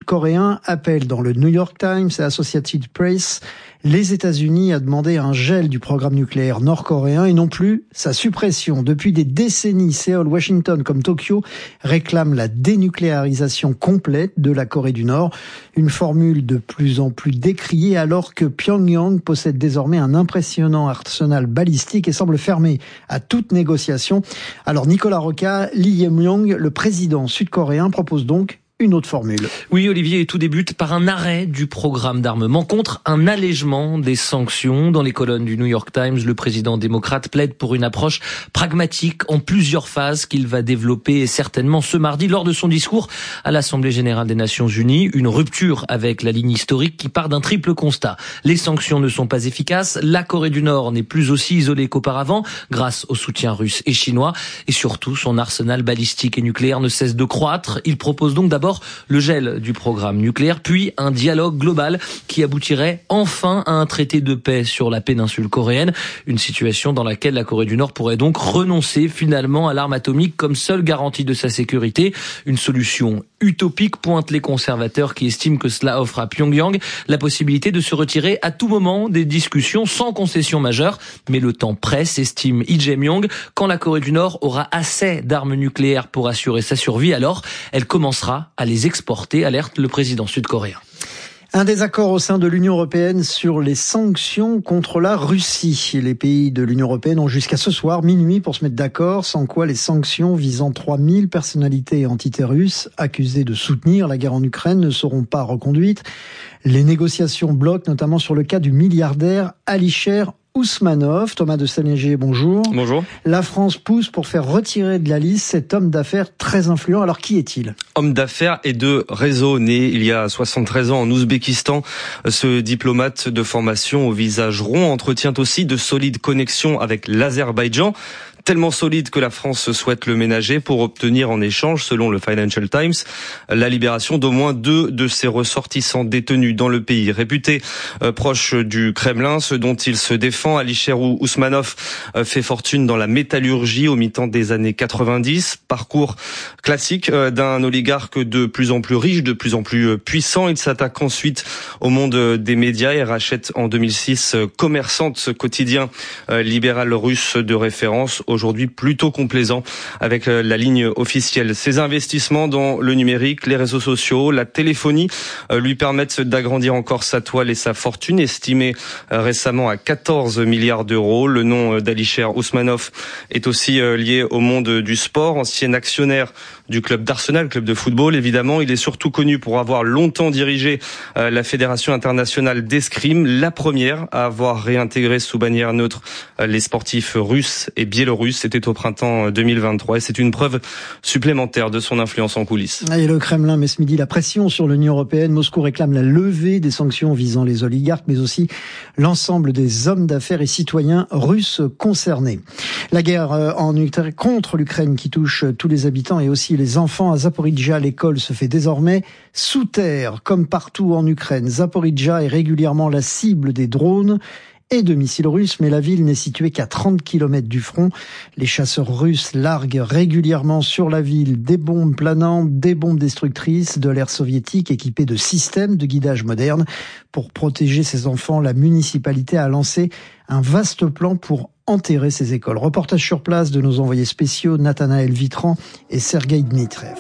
sud-coréen appelle dans le New York Times et Associated Press les États-Unis à demander un gel du programme nucléaire nord-coréen et non plus sa suppression. Depuis des décennies, Séoul, Washington comme Tokyo réclament la dénucléarisation complète de la Corée du Nord. Une formule de plus en plus décriée alors que Pyongyang possède désormais un impressionnant arsenal balistique et semble fermé à toute négociation. Alors Nicolas Roca, Lee Jae-myung, le président sud-coréen, propose donc une autre formule. Oui, Olivier, et tout débute par un arrêt du programme d'armement contre un allègement des sanctions. Dans les colonnes du New York Times, le président démocrate plaide pour une approche pragmatique en plusieurs phases qu'il va développer certainement ce mardi lors de son discours à l'Assemblée générale des Nations Unies. Une rupture avec la ligne historique qui part d'un triple constat. Les sanctions ne sont pas efficaces, la Corée du Nord n'est plus aussi isolée qu'auparavant grâce au soutien russe et chinois et surtout son arsenal balistique et nucléaire ne cesse de croître. Il propose donc d'abord le gel du programme nucléaire, puis un dialogue global qui aboutirait enfin à un traité de paix sur la péninsule coréenne. Une situation dans laquelle la Corée du Nord pourrait donc renoncer finalement à l'arme atomique comme seule garantie de sa sécurité. Une solution utopique, pointent les conservateurs qui estiment que cela offre à Pyongyang la possibilité de se retirer à tout moment des discussions sans concession majeure. Mais le temps presse, estime Lee Jae-myung. Quand la Corée du Nord aura assez d'armes nucléaires pour assurer sa survie, alors elle commencera à les exporter, alerte le président sud-coréen. Un désaccord au sein de l'Union européenne sur les sanctions contre la Russie. Les pays de l'Union européenne ont jusqu'à ce soir, minuit, pour se mettre d'accord, sans quoi les sanctions visant 3000 personnalités antiterroristes accusées de soutenir la guerre en Ukraine ne seront pas reconduites. Les négociations bloquent notamment sur le cas du milliardaire Alisher Ousmanov. Thomas de Salinger, bonjour. Bonjour. La France pousse pour faire retirer de la liste cet homme d'affaires très influent. Alors qui est-il ? Homme d'affaires et de réseau, né il y a 73 ans en Ouzbékistan. Ce diplomate de formation au visage rond entretient aussi de solides connexions avec l'Azerbaïdjan. Tellement solide que la France souhaite le ménager pour obtenir en échange, selon le Financial Times, la libération d'au moins 2 de ses ressortissants détenus dans le pays. Réputé proche du Kremlin, ce dont il se défend, Alisher Ousmanov fait fortune dans la métallurgie au mi-temps des années 90. Parcours classique d'un oligarque de plus en plus riche, de plus en plus puissant. Il s'attaque ensuite au monde des médias et rachète en 2006 Commerçante, ce quotidien libéral russe de référence, aujourd'hui plutôt complaisant avec la ligne officielle. Ses investissements dans le numérique, les réseaux sociaux, la téléphonie lui permettent d'agrandir encore sa toile et sa fortune, estimée récemment à 14 milliards d'euros. Le nom d'Alisher Ousmanov est aussi lié au monde du sport, ancien actionnaire du club d'Arsenal, club de football évidemment. Il est surtout connu pour avoir longtemps dirigé la Fédération internationale d'escrime, la première à avoir réintégré sous bannière neutre les sportifs russes et biélorusses. C'était au printemps 2023 et c'est une preuve supplémentaire de son influence en coulisses. Et le Kremlin met ce midi la pression sur l'Union européenne. Moscou réclame la levée des sanctions visant les oligarques, mais aussi l'ensemble des hommes d'affaires et citoyens russes concernés. La guerre en Ukraine contre l'Ukraine qui touche tous les habitants et aussi les enfants à Zaporijia, l'école se fait désormais sous terre, comme partout en Ukraine. Zaporijia est régulièrement la cible des drones et de missiles russes, mais la ville n'est située qu'à 30 km du front. Les chasseurs russes larguent régulièrement sur la ville des bombes planantes, des bombes destructrices de l'ère soviétique équipées de systèmes de guidage modernes. Pour protéger ses enfants, la municipalité a lancé un vaste plan pour enterrer ces écoles. Reportage sur place de nos envoyés spéciaux Nathanaël Vitran et Sergueï Dmitrev.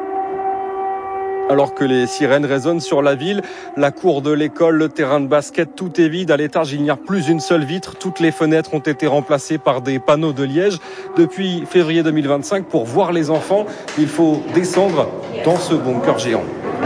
Alors que les sirènes résonnent sur la ville, la cour de l'école, le terrain de basket, tout est vide. À l'étage, il n'y a plus une seule vitre. Toutes les fenêtres ont été remplacées par des panneaux de liège. Depuis février 2025, pour voir les enfants, il faut descendre dans ce bunker géant.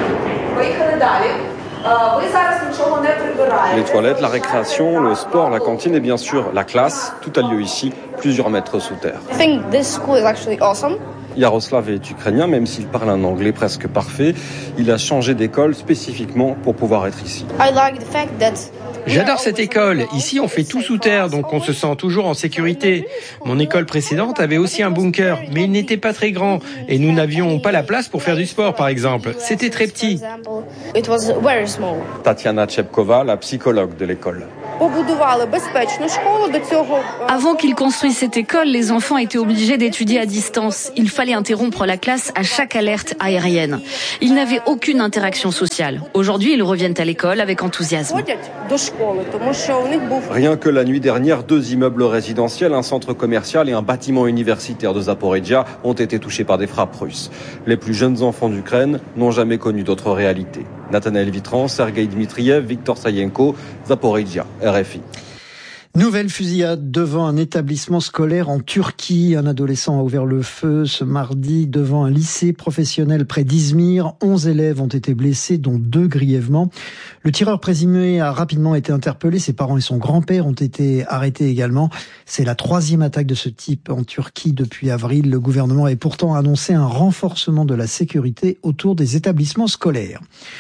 Les toilettes, la récréation, le sport, la cantine et bien sûr la classe, tout a lieu ici, plusieurs mètres sous terre. I think this school is actually awesome. Yaroslav est ukrainien, même s'il parle un anglais presque parfait. Il a changé d'école spécifiquement pour pouvoir être ici. J'adore cette école. Ici, on fait tout sous terre, donc on se sent toujours en sécurité. Mon école précédente avait aussi un bunker, mais il n'était pas très grand. Et nous n'avions pas la place pour faire du sport, par exemple. C'était très petit. Tatiana Chepkova, la psychologue de l'école. Avant qu'ils construisent cette école, les enfants étaient obligés d'étudier à distance. Il fallait interrompre la classe à chaque alerte aérienne. Ils n'avaient aucune interaction sociale. Aujourd'hui, ils reviennent à l'école avec enthousiasme. Rien que la nuit dernière, 2 immeubles résidentiels, un centre commercial et un bâtiment universitaire de Zaporizhzhia ont été touchés par des frappes russes. Les plus jeunes enfants d'Ukraine n'ont jamais connu d'autre réalité. Nathanaël Vitran, Sergei Dmitriev, Victor Sayenko, Zaporizhzhia, RFI. Nouvelle fusillade devant un établissement scolaire en Turquie. Un adolescent a ouvert le feu ce mardi devant un lycée professionnel près d'Izmir. 11 élèves ont été blessés, dont 2 grièvement. Le tireur présumé a rapidement été interpellé. Ses parents et son grand-père ont été arrêtés également. C'est la 3e attaque de ce type en Turquie depuis avril. Le gouvernement a pourtant annoncé un renforcement de la sécurité autour des établissements scolaires.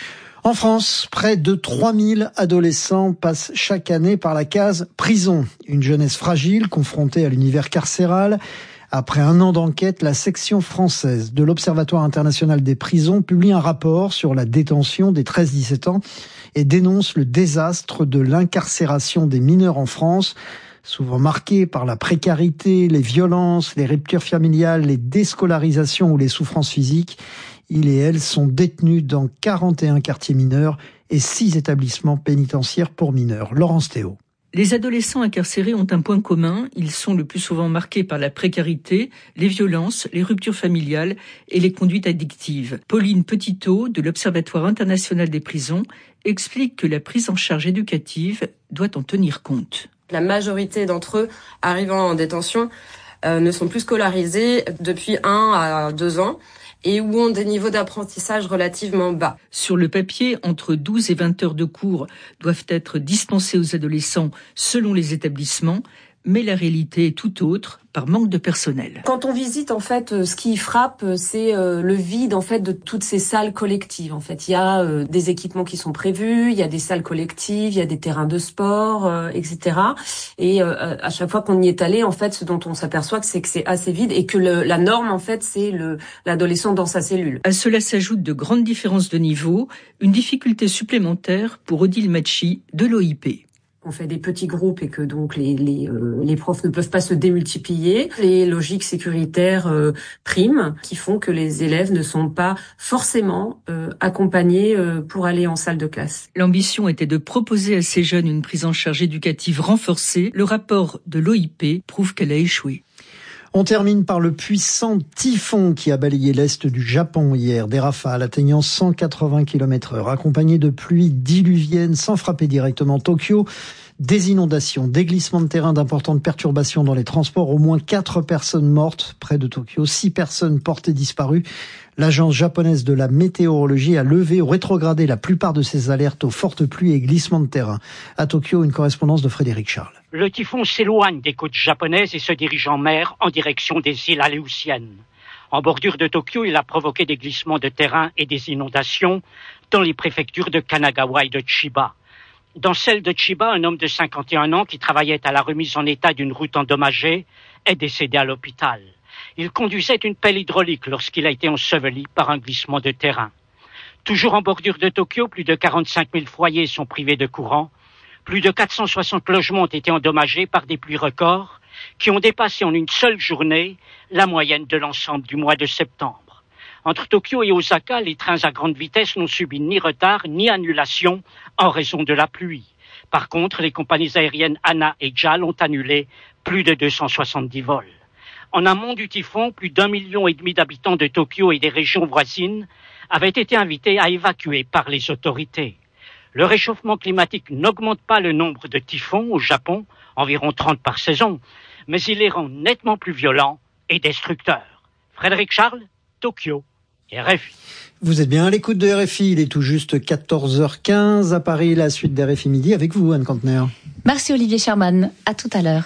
En France, près de 3000 adolescents passent chaque année par la case prison. Une jeunesse fragile, confrontée à l'univers carcéral. Après un an d'enquête, la section française de l'Observatoire international des prisons publie un rapport sur la détention des 13-17 ans et dénonce le désastre de l'incarcération des mineurs en France, souvent marqué par la précarité, les violences, les ruptures familiales, les déscolarisations ou les souffrances physiques. Ils et elles sont détenus dans 41 quartiers mineurs et 6 établissements pénitentiaires pour mineurs. Laurence Théo. Les adolescents incarcérés ont un point commun, ils sont le plus souvent marqués par la précarité, les violences, les ruptures familiales et les conduites addictives. Pauline Petitot, de l'Observatoire international des prisons, explique que la prise en charge éducative doit en tenir compte. La majorité d'entre eux, arrivant en détention, ne sont plus scolarisés depuis 1 à 2 ans. Et où ont des niveaux d'apprentissage relativement bas. Sur le papier, entre 12 et 20 heures de cours doivent être dispensées aux adolescents selon les établissements, mais la réalité est tout autre, par manque de personnel. Quand on visite, en fait, ce qui frappe, c'est le vide, en fait, de toutes ces salles collectives. En fait, il y a des équipements qui sont prévus, il y a des salles collectives, il y a des terrains de sport, etc. Et à chaque fois qu'on y est allé, en fait, ce dont on s'aperçoit, c'est que c'est assez vide et que la norme, en fait, c'est l'adolescent dans sa cellule. À cela s'ajoute de grandes différences de niveau, une difficulté supplémentaire pour Odile Machi de l'OIP. On fait des petits groupes et que donc les profs ne peuvent pas se démultiplier. Les logiques sécuritaires priment qui font que les élèves ne sont pas forcément accompagnés pour aller en salle de classe. L'ambition était de proposer à ces jeunes une prise en charge éducative renforcée. Le rapport de l'OIP prouve qu'elle a échoué. On termine par le puissant typhon qui a balayé l'est du Japon hier. Des rafales atteignant 180 km/h, accompagnées de pluies diluviennes sans frapper directement Tokyo. Des inondations, des glissements de terrain, d'importantes perturbations dans les transports. Au moins 4 personnes mortes près de Tokyo, 6 personnes portées disparues. L'agence japonaise de la météorologie a levé ou rétrogradé la plupart de ses alertes aux fortes pluies et glissements de terrain. À Tokyo, une correspondance de Frédéric Charles. Le typhon s'éloigne des côtes japonaises et se dirige en mer en direction des îles Aléoutiennes. En bordure de Tokyo, il a provoqué des glissements de terrain et des inondations dans les préfectures de Kanagawa et de Chiba. Dans celle de Chiba, un homme de 51 ans qui travaillait à la remise en état d'une route endommagée est décédé à l'hôpital. Il conduisait une pelle hydraulique lorsqu'il a été enseveli par un glissement de terrain. Toujours en bordure de Tokyo, plus de 45 000 foyers sont privés de courant. Plus de 460 logements ont été endommagés par des pluies records qui ont dépassé en une seule journée la moyenne de l'ensemble du mois de septembre. Entre Tokyo et Osaka, les trains à grande vitesse n'ont subi ni retard ni annulation en raison de la pluie. Par contre, les compagnies aériennes ANA et JAL ont annulé plus de 270 vols. En amont du typhon, plus d'1,5 million d'habitants de Tokyo et des régions voisines avaient été invités à évacuer par les autorités. Le réchauffement climatique n'augmente pas le nombre de typhons au Japon, environ 30 par saison, mais il les rend nettement plus violents et destructeurs. Frédéric Charles, Tokyo, RFI. Vous êtes bien à l'écoute de RFI, il est tout juste 14h15 à Paris, la suite d'RFI Midi avec vous, Anne Kantner. Merci Olivier Sherman, à tout à l'heure.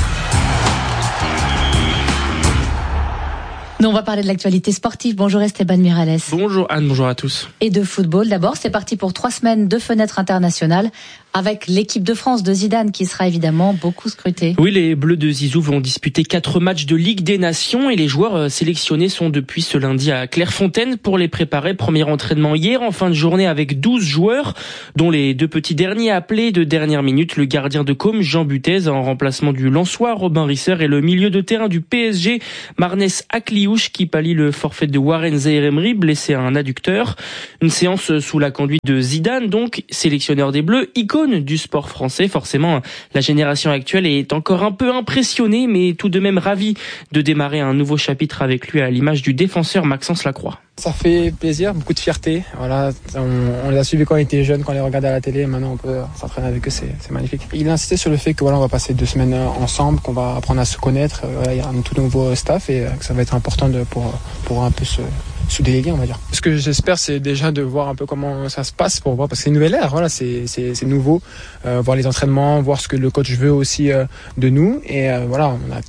Nous, on va parler de l'actualité sportive. Bonjour Esteban Miralles. Bonjour Anne, bonjour à tous. Et de football. D'abord, c'est parti pour 3 semaines de fenêtre internationale avec l'équipe de France de Zidane qui sera évidemment beaucoup scrutée. Oui, les Bleus de Zizou vont disputer 4 matchs de Ligue des Nations et les joueurs sélectionnés sont depuis ce lundi à Clairefontaine pour les préparer. Premier entraînement hier en fin de journée avec 12 joueurs, dont les 2 petits derniers appelés de dernière minute, le gardien de Côme, Jean Butez, en remplacement du Lensois, Robin Risser, et le milieu de terrain du PSG, Marnes Akliouche, qui pallie le forfait de Warren Zaïre-Emery, blessé à un adducteur. Une séance sous la conduite de Zidane, donc, sélectionneur des Bleus, icône du sport français. Forcément, la génération actuelle est encore un peu impressionnée, mais tout de même ravie de démarrer un nouveau chapitre avec lui, à l'image du défenseur Maxence Lacroix. Ça fait plaisir, beaucoup de fierté. Voilà, on les a suivis quand on était jeunes, quand on les regardait à la télé. Maintenant, on peut s'entraîner avec eux, c'est magnifique. Il a insisté sur le fait que voilà, on va passer 2 semaines ensemble, qu'on va apprendre à se connaître. Voilà, il y a un tout nouveau staff et que ça va être important pour un peu se déléguer, on va dire. Ce que j'espère, c'est déjà de voir un peu comment ça se passe pour voir, parce que c'est une nouvelle ère. Voilà, c'est nouveau. Voir les entraînements, voir ce que le coach veut aussi de nous. Et voilà, on a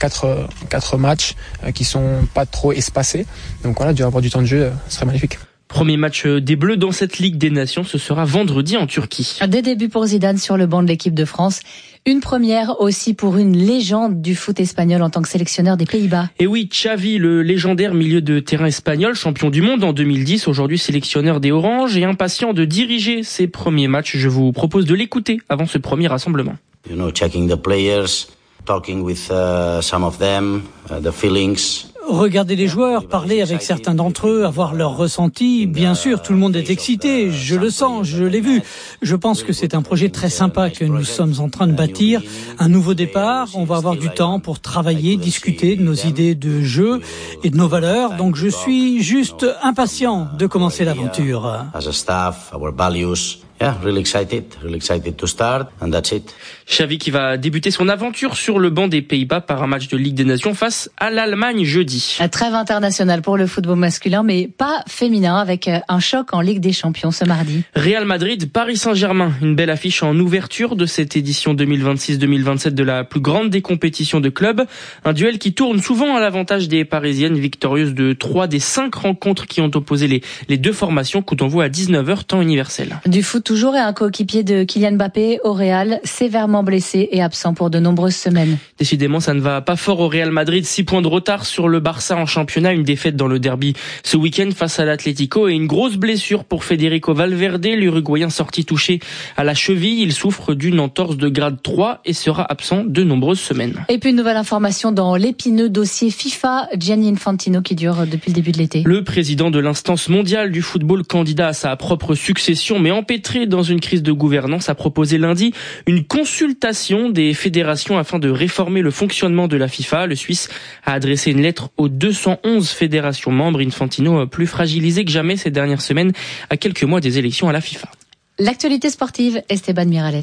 4 matchs qui sont pas trop espacés. Donc voilà, avoir du temps de jeu, ce serait magnifique. Premier match des Bleus dans cette Ligue des Nations, ce sera vendredi en Turquie. Des débuts pour Zidane sur le banc de l'équipe de France. Une première aussi pour une légende du foot espagnol en tant que sélectionneur des Pays-Bas. Et oui, Xavi, le légendaire milieu de terrain espagnol, champion du monde en 2010, aujourd'hui sélectionneur des Oranges et impatient de diriger ses premiers matchs. Je vous propose de l'écouter avant ce premier rassemblement. Checking the players, talking with some of them, the feelings. Regarder les joueurs, parler avec certains d'entre eux, avoir leur ressenti. Bien sûr, tout le monde est excité, je le sens, je l'ai vu. Je pense que c'est un projet très sympa que nous sommes en train de bâtir. Un nouveau départ, on va avoir du temps pour travailler, discuter de nos idées de jeu et de nos valeurs. Donc je suis juste impatient de commencer l'aventure. As a staff, our values. Yeah, really excited to start, and that's it. Xavi qui va débuter son aventure sur le banc des Pays-Bas par un match de Ligue des Nations face à l'Allemagne jeudi. Trêve internationale pour le football masculin, mais pas féminin, avec un choc en Ligue des Champions ce mardi. Real Madrid, Paris Saint-Germain, une belle affiche en ouverture de cette édition 2026-2027 de la plus grande des compétitions de clubs. Un duel qui tourne souvent à l'avantage des Parisiennes, victorieuses de 3 des 5 rencontres qui ont opposé les 2 formations. Coup d'envoi à 19h, temps universel. Du foot toujours, et un coéquipier de Kylian Mbappé au Real, sévèrement blessé et absent pour de nombreuses semaines. Décidément, ça ne va pas fort au Real Madrid. 6 points de retard sur le Barça en championnat, une défaite dans le derby ce week-end face à l'Atlético et une grosse blessure pour Federico Valverde, l'Uruguayen sorti touché à la cheville. Il souffre d'une entorse de grade 3 et sera absent de nombreuses semaines. Et puis une nouvelle information dans l'épineux dossier FIFA, Gianni Infantino qui dure depuis le début de l'été. Le président de l'instance mondiale du football, candidat à sa propre succession, mais empêtré dans une crise de gouvernance, a proposé lundi une consultation des fédérations afin de réformer le fonctionnement de la FIFA. Le Suisse a adressé une lettre aux 211 fédérations membres. Infantino plus fragilisé que jamais ces dernières semaines, à quelques mois des élections à la FIFA. L'actualité sportive, Esteban Miralles.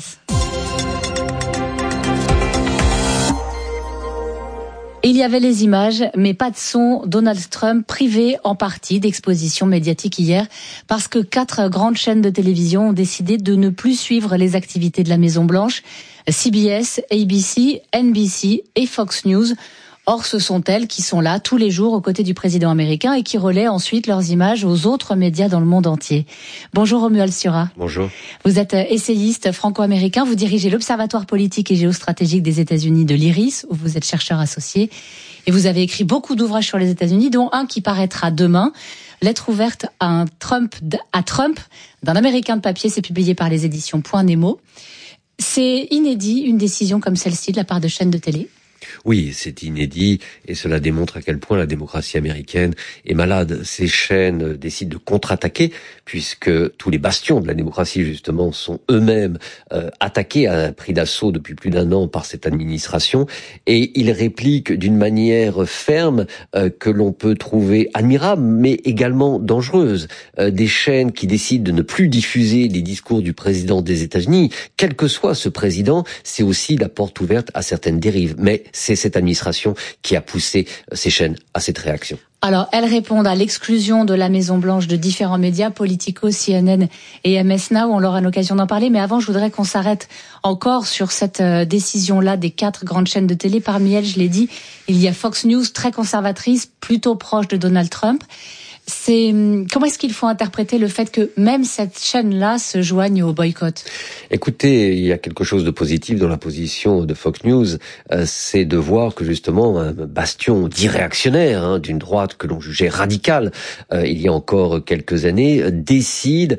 Il y avait les images, mais pas de son. Donald Trump privé en partie d'exposition médiatique hier parce que 4 grandes chaînes de télévision ont décidé de ne plus suivre les activités de la Maison-Blanche. CBS, ABC, NBC et Fox News. Or, ce sont elles qui sont là tous les jours aux côtés du président américain et qui relaient ensuite leurs images aux autres médias dans le monde entier. Bonjour Romuald Siura. Bonjour. Vous êtes essayiste franco-américain, vous dirigez l'Observatoire politique et géostratégique des États-Unis de l'IRIS, où vous êtes chercheur associé. Et vous avez écrit beaucoup d'ouvrages sur les États-Unis, dont un qui paraîtra demain. Lettre ouverte à Trump, d'un Américain de papier, c'est publié par les éditions Point Nemo. C'est inédit, une décision comme celle-ci de la part de chaînes de télé. Oui, c'est inédit et cela démontre à quel point la démocratie américaine est malade. Ces chaînes décident de contre-attaquer puisque tous les bastions de la démocratie justement sont eux-mêmes attaqués à un prix d'assaut depuis plus d'1 an par cette administration et ils répliquent d'une manière ferme que l'on peut trouver admirable mais également dangereuse. Des chaînes qui décident de ne plus diffuser les discours du président des États-Unis, quel que soit ce président, c'est aussi la porte ouverte à certaines dérives. Mais c'est cette administration qui a poussé ces chaînes à cette réaction. Alors, elles répondent à l'exclusion de la Maison-Blanche de différents médias, Politico, CNN et MS Now. On aura l'occasion d'en parler. Mais avant, je voudrais qu'on s'arrête encore sur cette décision-là des 4 grandes chaînes de télé. Parmi elles, je l'ai dit, il y a Fox News, très conservatrice, plutôt proche de Donald Trump. Comment est-ce qu'il faut interpréter le fait que même cette chaîne-là se joigne au boycott? Écoutez, il y a quelque chose de positif dans la position de Fox News, c'est de voir que justement un bastion dit réactionnaire, d'une droite que l'on jugeait radicale il y a encore quelques années, décide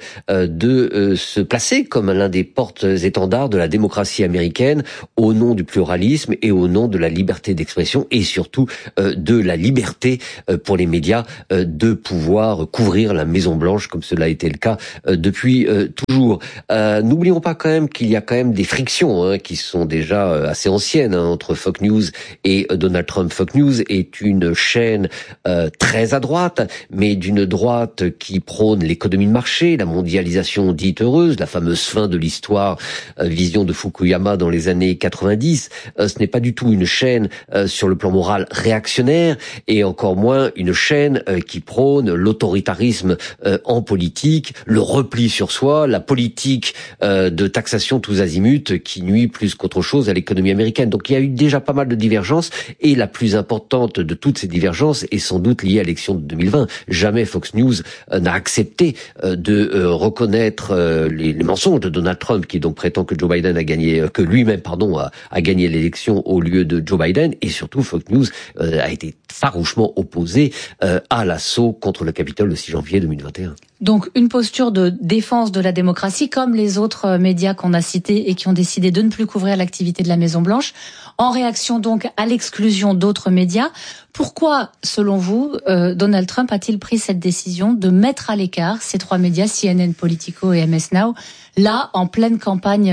de se placer comme l'un des porte-étendards de la démocratie américaine au nom du pluralisme et au nom de la liberté d'expression et surtout de la liberté pour les médias de pouvoir couvrir la Maison-Blanche comme cela a été le cas depuis toujours. N'oublions pas quand même qu'il y a quand même des frictions qui sont déjà assez anciennes entre Fox News et Donald Trump. Fox News est une chaîne très à droite, mais d'une droite qui prône l'économie de marché, la mondialisation dite heureuse, la fameuse fin de l'histoire, vision de Fukuyama dans les années 90. Ce n'est pas du tout une chaîne sur le plan moral réactionnaire et encore moins une chaîne qui prône l'autoritarisme en politique, le repli sur soi, la politique de taxation tous azimuts qui nuit plus qu'autre chose à l'économie américaine. Donc il y a eu déjà pas mal de divergences et la plus importante de toutes ces divergences est sans doute liée à l'élection de 2020. Jamais Fox News n'a accepté de reconnaître les mensonges de Donald Trump qui donc prétend que Joe Biden a gagné, que lui-même a gagné l'élection au lieu de Joe Biden et surtout Fox News a été farouchement opposé à l'assaut contre le Capitole le 6 janvier 2021. Donc une posture de défense de la démocratie comme les autres médias qu'on a cités et qui ont décidé de ne plus couvrir l'activité de la Maison-Blanche, en réaction donc à l'exclusion d'autres médias. Pourquoi, selon vous, Donald Trump a-t-il pris cette décision de mettre à l'écart ces trois médias, CNN, Politico et MS Now, là en pleine campagne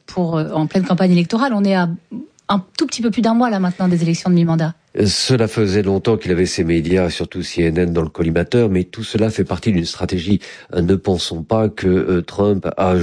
électorale? On est à un tout petit peu plus d'un mois là maintenant des élections de mi-mandat. Cela faisait longtemps qu'il avait ses médias, surtout CNN, dans le collimateur, mais tout cela fait partie d'une stratégie. Ne pensons pas que Trump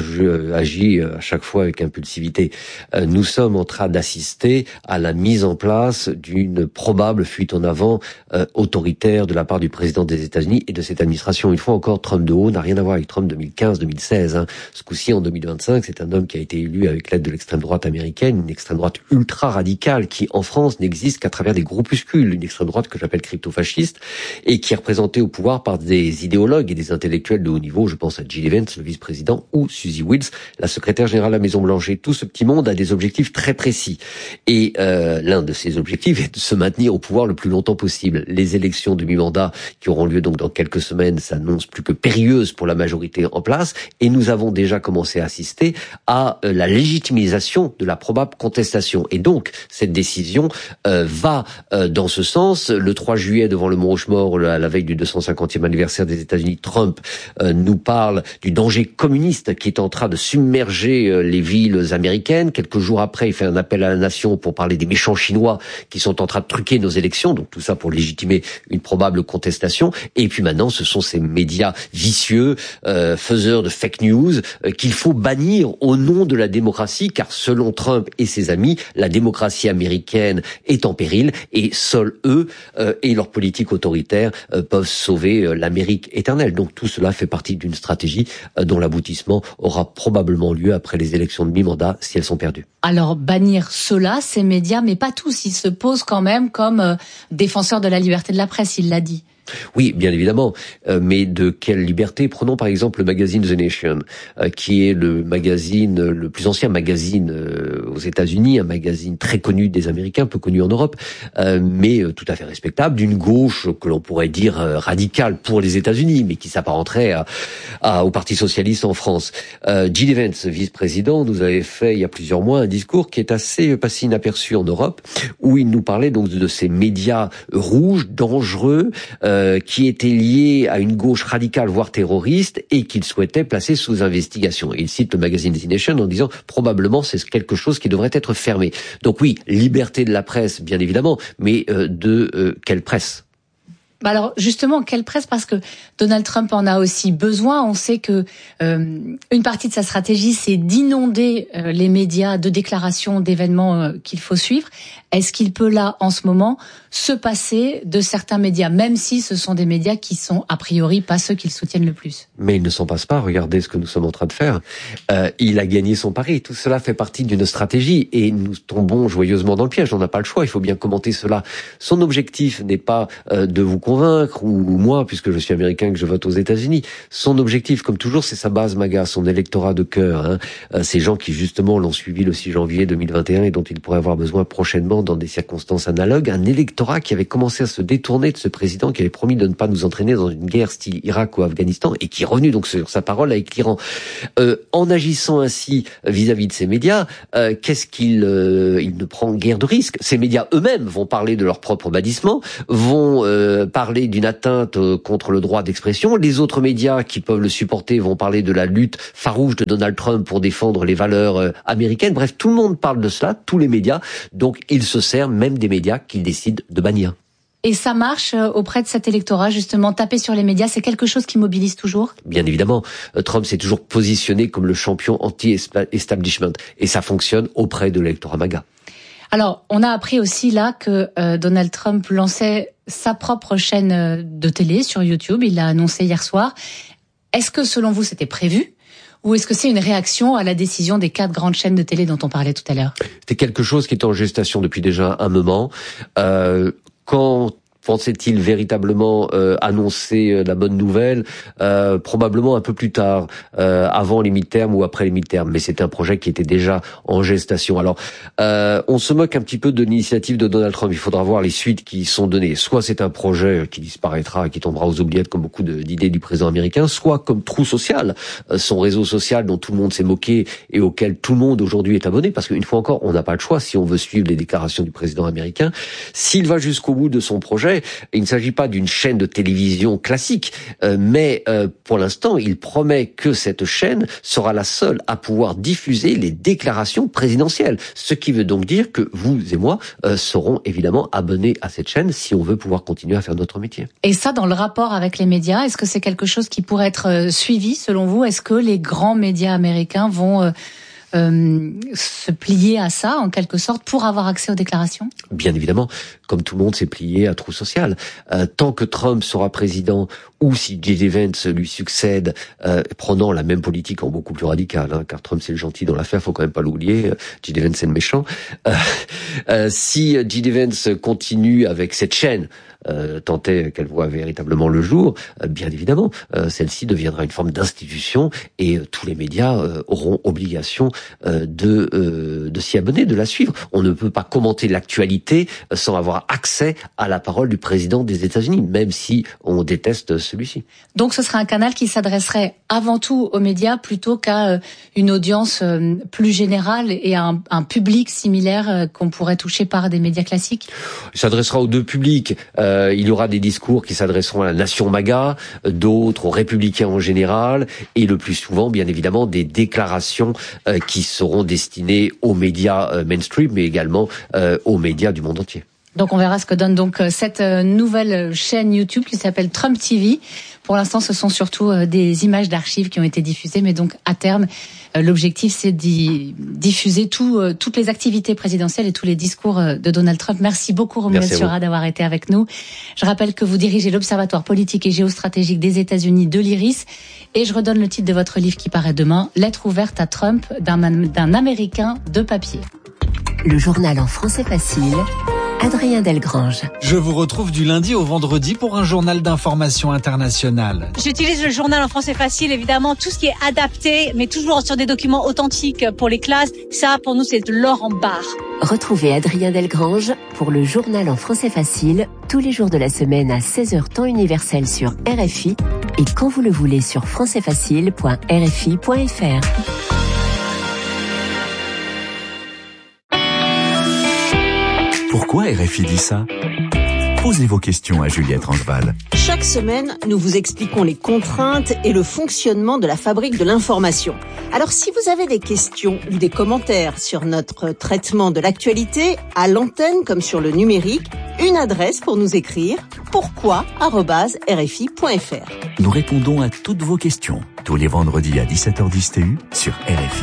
agit à chaque fois avec impulsivité. Nous sommes en train d'assister à la mise en place d'une probable fuite en avant autoritaire de la part du président des États-Unis et de cette administration. Une fois encore, Trump de haut n'a rien à voir avec Trump 2015-2016. Ce coup-ci, en 2025, c'est un homme qui a été élu avec l'aide de l'extrême droite américaine, une extrême droite ultra radicale qui, en France, n'existe qu'à travers des groupuscules, une extrême droite que j'appelle crypto-fasciste et qui est représentée au pouvoir par des idéologues et des intellectuels de haut niveau. Je pense à Jill Evans, le vice-président, ou Suzy Wills, la secrétaire générale de la Maison-Blanche. Et tout ce petit monde a des objectifs très précis. Et l'un de ces objectifs est de se maintenir au pouvoir le plus longtemps possible. Les élections de mi-mandat qui auront lieu donc dans quelques semaines s'annoncent plus que périlleuses pour la majorité en place. Et nous avons déjà commencé à assister à la légitimisation de la probable contestation. Et donc, cette décision va dans ce sens. Le 3 juillet, devant le Mont Rushmore, à la veille du 250e anniversaire des États-Unis, Trump nous parle du danger communiste qui est en train de submerger les villes américaines. Quelques jours après, il fait un appel à la nation pour parler des méchants Chinois qui sont en train de truquer nos élections. Donc tout ça pour légitimer une probable contestation. Et puis maintenant, ce sont ces médias vicieux, faiseurs de fake news, qu'il faut bannir au nom de la démocratie, car selon Trump et ses amis, la démocratie américaine est en péril et seuls eux et leur politique autoritaire peuvent sauver l'Amérique éternelle. Donc tout cela fait partie d'une stratégie dont l'aboutissement aura probablement lieu après les élections de mi-mandat si elles sont perdues. Alors bannir ceux-là, ces médias, mais pas tous, ils se posent quand même comme défenseurs de la liberté de la presse, il l'a dit. Oui, bien évidemment, mais de quelle liberté? Prenons par exemple le magazine The Nation, qui est le plus ancien magazine aux États-Unis, un magazine très connu des Américains, peu connu en Europe, mais tout à fait respectable, d'une gauche que l'on pourrait dire radicale pour les États-Unis, mais qui s'apparenterait au Parti socialiste en France. Jill Evans, vice-président, nous avait fait il y a plusieurs mois un discours qui est assez passé inaperçu en Europe, où il nous parlait donc de ces médias rouges, dangereux, qui était lié à une gauche radicale, voire terroriste, et qu'il souhaitait placer sous investigation. Et il cite le magazine The Nation en disant probablement c'est quelque chose qui devrait être fermé. Donc oui, liberté de la presse, bien évidemment, mais de quelle presse? Alors justement, quelle presse? Parce que Donald Trump en a aussi besoin. On sait que une partie de sa stratégie, c'est d'inonder les médias de déclarations, d'événements qu'il faut suivre. Est-ce qu'il peut là, en ce moment, se passer de certains médias, même si ce sont des médias qui sont a priori pas ceux qu'il soutiennent le plus? Mais il ne s'en passe pas. Regardez ce que nous sommes en train de faire. Il a gagné son pari. Tout cela fait partie d'une stratégie et nous tombons joyeusement dans le piège. On n'a pas le choix. Il faut bien commenter cela. Son objectif n'est pas de vous convaincre, ou moi, puisque je suis américain, que je vote aux États-Unis. Son objectif, comme toujours, c'est sa base MAGA, son électorat de cœur. Ces gens qui, justement, l'ont suivi le 6 janvier 2021 et dont il pourrait avoir besoin prochainement dans des circonstances analogues. Un électorat qui avait commencé à se détourner de ce président, qui avait promis de ne pas nous entraîner dans une guerre style Irak ou Afghanistan, et qui est revenu donc sur sa parole avec l'Iran. En agissant ainsi vis-à-vis de ces médias, qu'est-ce qu'il ne prend guère de risque. Ces médias eux-mêmes vont parler de leur propre bannissement, vont parler d'une atteinte contre le droit d'expression. Les autres médias qui peuvent le supporter vont parler de la lutte farouche de Donald Trump pour défendre les valeurs américaines. Bref, tout le monde parle de cela, tous les médias. Donc, il se sert même des médias qu'il décide de bannir. Et ça marche auprès de cet électorat, justement, taper sur les médias, c'est quelque chose qui mobilise toujours? Bien évidemment, Trump s'est toujours positionné comme le champion anti-establishment. Et ça fonctionne auprès de l'électorat MAGA. Alors, on a appris aussi là que Donald Trump lançait sa propre chaîne de télé sur YouTube. Il l'a annoncé hier soir. Est-ce que, selon vous, c'était prévu? Ou est-ce que c'est une réaction à la décision des 4 grandes chaînes de télé dont on parlait tout à l'heure? C'était quelque chose qui était en gestation depuis déjà un moment. Quand pensait-il véritablement annoncer la bonne nouvelle? Probablement un peu plus tard, avant les midterms ou après les midterms. Mais c'était un projet qui était déjà en gestation. Alors, on se moque un petit peu de l'initiative de Donald Trump. Il faudra voir les suites qui sont données. Soit c'est un projet qui disparaîtra et qui tombera aux oubliettes comme beaucoup d'idées du président américain, soit comme Truth Social, son réseau social dont tout le monde s'est moqué et auquel tout le monde aujourd'hui est abonné. Parce qu'une fois encore, on n'a pas le choix si on veut suivre les déclarations du président américain. S'il va jusqu'au bout de son projet, il ne s'agit pas d'une chaîne de télévision classique, mais pour l'instant, il promet que cette chaîne sera la seule à pouvoir diffuser les déclarations présidentielles. Ce qui veut donc dire que vous et moi serons évidemment abonnés à cette chaîne si on veut pouvoir continuer à faire notre métier. Et ça, dans le rapport avec les médias, est-ce que c'est quelque chose qui pourrait être suivi selon vous? Est-ce que les grands médias américains vont se plier à ça, en quelque sorte, pour avoir accès aux déclarations? Bien évidemment, comme tout le monde s'est plié à Truth Social. Tant que Trump sera président, ou si J.D. Vance lui succède, prenant la même politique en beaucoup plus radicale, car Trump c'est le gentil dans l'affaire, faut quand même pas l'oublier, J.D. Vance c'est le méchant. Si J.D. Vance continue avec cette chaîne, tant est qu'elle voit véritablement le jour, bien évidemment, celle-ci deviendra une forme d'institution et tous les médias auront obligation de s'y abonner, de la suivre. On ne peut pas commenter l'actualité sans avoir accès à la parole du président des États-Unis, même si on déteste celui-ci. Donc ce serait un canal qui s'adresserait avant tout aux médias plutôt qu'à une audience plus générale et à un public similaire qu'on pourrait toucher par des médias classiques? Il s'adressera aux deux publics. Il y aura des discours qui s'adresseront à la nation MAGA, d'autres aux républicains en général, et le plus souvent, bien évidemment, des déclarations qui seront destinées aux médias mainstream, mais également aux médias du monde entier. Donc on verra ce que donne donc cette nouvelle chaîne YouTube qui s'appelle Trump TV. Pour l'instant, ce sont surtout des images d'archives qui ont été diffusées, mais donc à terme, l'objectif c'est d'y diffuser toutes les activités présidentielles et tous les discours de Donald Trump. Merci beaucoup Romuald Siora d'avoir été avec nous. Je rappelle que vous dirigez l'Observatoire politique et géostratégique des États-Unis de l'IRIS, et je redonne le titre de votre livre qui paraît demain, Lettre ouverte à Trump d'un Américain de papier. Le journal en français facile. Adrien Delgrange. Je vous retrouve du lundi au vendredi pour un journal d'information internationale. J'utilise le journal en français facile, évidemment, tout ce qui est adapté, mais toujours sur des documents authentiques pour les classes. Ça, pour nous, c'est de l'or en barre. Retrouvez Adrien Delgrange pour le journal en français facile, tous les jours de la semaine à 16h temps universel sur RFI et quand vous le voulez sur françaisfacile.rfi.fr. Pourquoi RFI dit ça? Posez vos questions à Juliette Rangeval. Chaque semaine, nous vous expliquons les contraintes et le fonctionnement de la fabrique de l'information. Alors si vous avez des questions ou des commentaires sur notre traitement de l'actualité, à l'antenne comme sur le numérique, une adresse pour nous écrire, pourquoi@rfi.fr. Nous répondons à toutes vos questions, tous les vendredis à 17h10 TU sur RFI.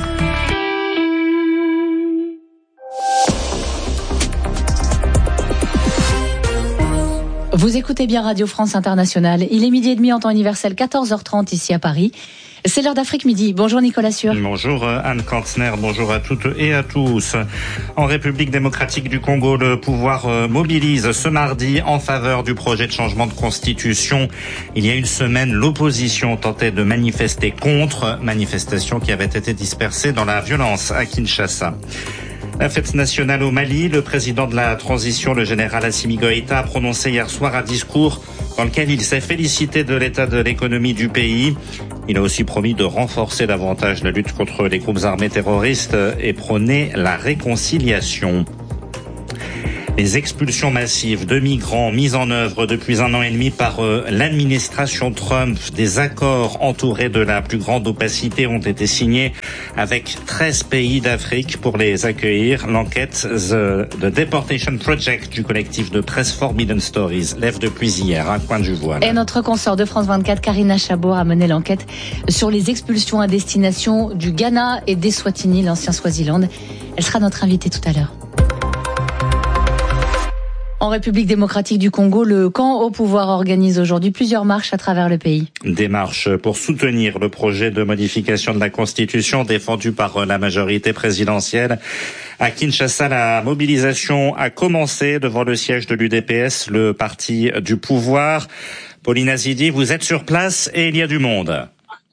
Vous écoutez bien Radio France Internationale. Il est 12h30 en temps universel, 14h30 ici à Paris. C'est l'heure d'Afrique Midi. Bonjour Nicolas Sûr. Bonjour Anne Kantner, bonjour à toutes et à tous. En République démocratique du Congo, le pouvoir mobilise ce mardi en faveur du projet de changement de constitution. Il y a une semaine, l'opposition tentait de manifester contre, manifestation qui avait été dispersée dans la violence à Kinshasa. La fête nationale au Mali, le président de la transition, le général Assimi Goïta, a prononcé hier soir un discours dans lequel il s'est félicité de l'état de l'économie du pays. Il a aussi promis de renforcer davantage la lutte contre les groupes armés terroristes et prôner la réconciliation. Les expulsions massives de migrants mises en œuvre depuis 1 an et demi par l'administration Trump, des accords entourés de la plus grande opacité ont été signés avec 13 pays d'Afrique pour les accueillir. L'enquête The Deportation Project du collectif de presse Forbidden Stories lève depuis hier un coin du voile. Et notre consoeur de France 24, Karina Chabour, a mené l'enquête sur les expulsions à destination du Ghana et d'Eswatini, l'ancien Swaziland. Elle sera notre invitée tout à l'heure. En République démocratique du Congo, le camp au pouvoir organise aujourd'hui plusieurs marches à travers le pays. Des marches pour soutenir le projet de modification de la Constitution défendu par la majorité présidentielle. À Kinshasa, la mobilisation a commencé devant le siège de l'UDPS, le parti du pouvoir. Pauline Azidi, vous êtes sur place et il y a du monde.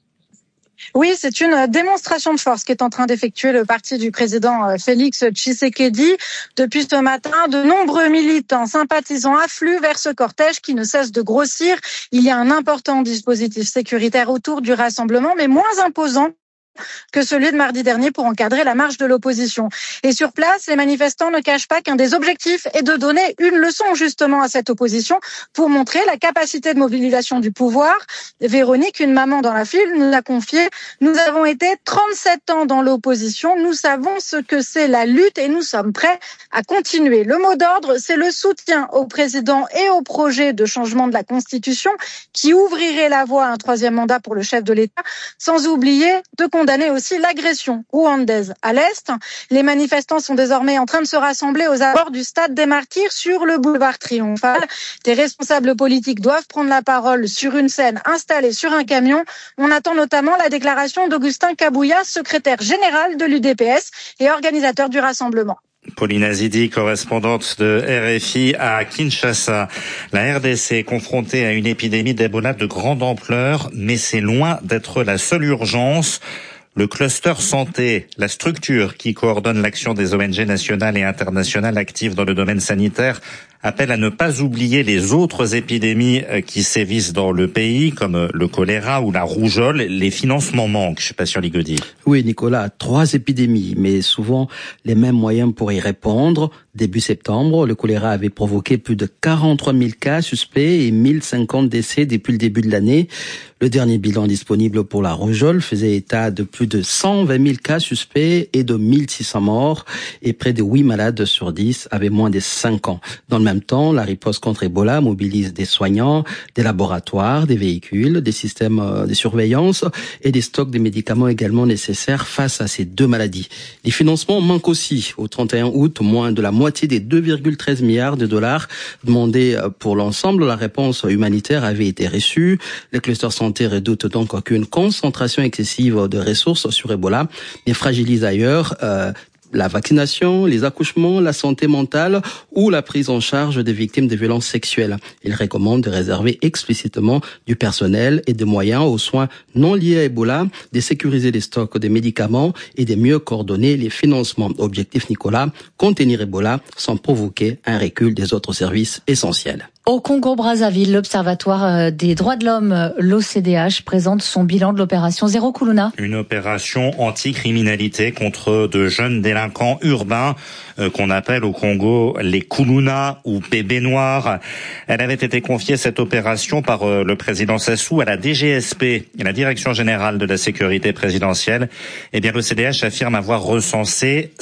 Oui, c'est une démonstration de force qu'est en train d'effectuer le parti du président Félix Tshisekedi. Depuis ce matin, de nombreux militants sympathisants affluent vers ce cortège qui ne cesse de grossir. Il y a un important dispositif sécuritaire autour du rassemblement, mais moins imposant que celui de mardi dernier pour encadrer la marche de l'opposition. Et sur place, les manifestants ne cachent pas qu'un des objectifs est de donner une leçon justement à cette opposition pour montrer la capacité de mobilisation du pouvoir. Véronique, une maman dans la file, nous a confié « Nous avons été 37 ans dans l'opposition, nous savons ce que c'est la lutte et nous sommes prêts à continuer ». Le mot d'ordre, c'est le soutien au président et au projet de changement de la Constitution qui ouvrirait la voie à un 3e mandat pour le chef de l'État, sans oublier de condamner aussi l'agression rwandaise à l'Est. Les manifestants sont désormais en train de se rassembler aux abords du stade des Martyrs sur le boulevard Triomphal. Des responsables politiques doivent prendre la parole sur une scène installée sur un camion. On attend notamment la déclaration d'Augustin Kabouya, secrétaire général de l'UDPS et organisateur du rassemblement. Pauline Azidi, correspondante de RFI à Kinshasa. La RDC est confrontée à une épidémie d'Ebola de grande ampleur, mais c'est loin d'être la seule urgence. Le cluster santé, la structure qui coordonne l'action des ONG nationales et internationales actives dans le domaine sanitaire, appelle à ne pas oublier les autres épidémies qui sévissent dans le pays, comme le choléra ou la rougeole. Les financements manquent, je suis pas sûr, Ligodi. Oui, Nicolas, 3 épidémies, mais souvent les mêmes moyens pour y répondre. Début septembre, le choléra avait provoqué plus de 43 000 cas suspects et 1050 décès depuis le début de l'année. Le dernier bilan disponible pour la rougeole faisait état de plus de 120 000 cas suspects et de 1600 morts, et près de 8 malades sur 10 avaient moins de 5 ans. Dans le même temps, la riposte contre Ebola mobilise des soignants, des laboratoires, des véhicules, des systèmes de surveillance et des stocks de médicaments également nécessaires face à ces 2 maladies. Les financements manquent aussi. Au 31 août, moins de la moitié des 2,13 milliards de dollars demandés pour l'ensemble. La réponse humanitaire avait été reçue. Les clusters santé redoutent donc qu'une concentration excessive de ressources sur Ebola les fragilise ailleurs. La vaccination, les accouchements, la santé mentale ou la prise en charge des victimes de violences sexuelles. Il recommande de réserver explicitement du personnel et des moyens aux soins non liés à Ebola, de sécuriser les stocks de médicaments et de mieux coordonner les financements. Objectif, Nicolas, contenir Ebola sans provoquer un recul des autres services essentiels. Au Congo-Brazzaville, l'Observatoire des droits de l'homme, l'OCDH, présente son bilan de l'opération Zéro Kuluna. Une opération anti-criminalité contre de jeunes délinquants urbains qu'on appelle au Congo les Kuluna ou bébés noirs. Elle avait été confiée, cette opération, par le président Sassou à la DGSP, la Direction générale de la sécurité présidentielle. Eh bien, l'OCDH affirme avoir recensé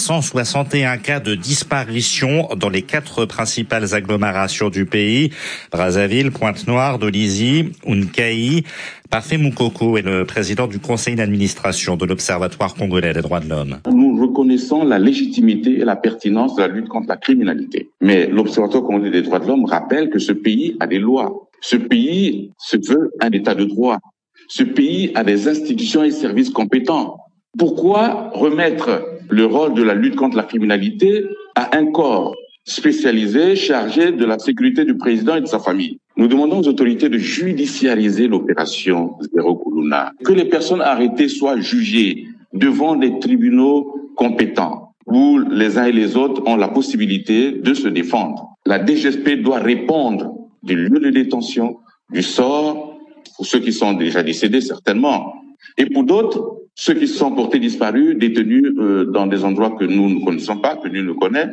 561 cas de disparition dans les 4 principales agglomérations du pays, Brazzaville, Pointe-Noire, Dolisie, Unkai. Parfait Moukoko est le président du conseil d'administration de l'Observatoire congolais des droits de l'homme. Nous reconnaissons la légitimité et la pertinence de la lutte contre la criminalité. Mais l'Observatoire congolais des droits de l'homme rappelle que ce pays a des lois. Ce pays se veut un état de droit. Ce pays a des institutions et services compétents. Pourquoi remettre le rôle de la lutte contre la criminalité à un corps spécialisé chargé de la sécurité du président et de sa famille? Nous demandons aux autorités de judiciariser l'opération Zéro Koulouna, que les personnes arrêtées soient jugées devant des tribunaux compétents où les uns et les autres ont la possibilité de se défendre. La DGSP doit répondre du lieu de détention, du sort, pour ceux qui sont déjà décédés certainement, et pour d'autres, ceux qui sont portés disparus, détenus dans des endroits que nous ne connaissons pas, que nul ne connaît.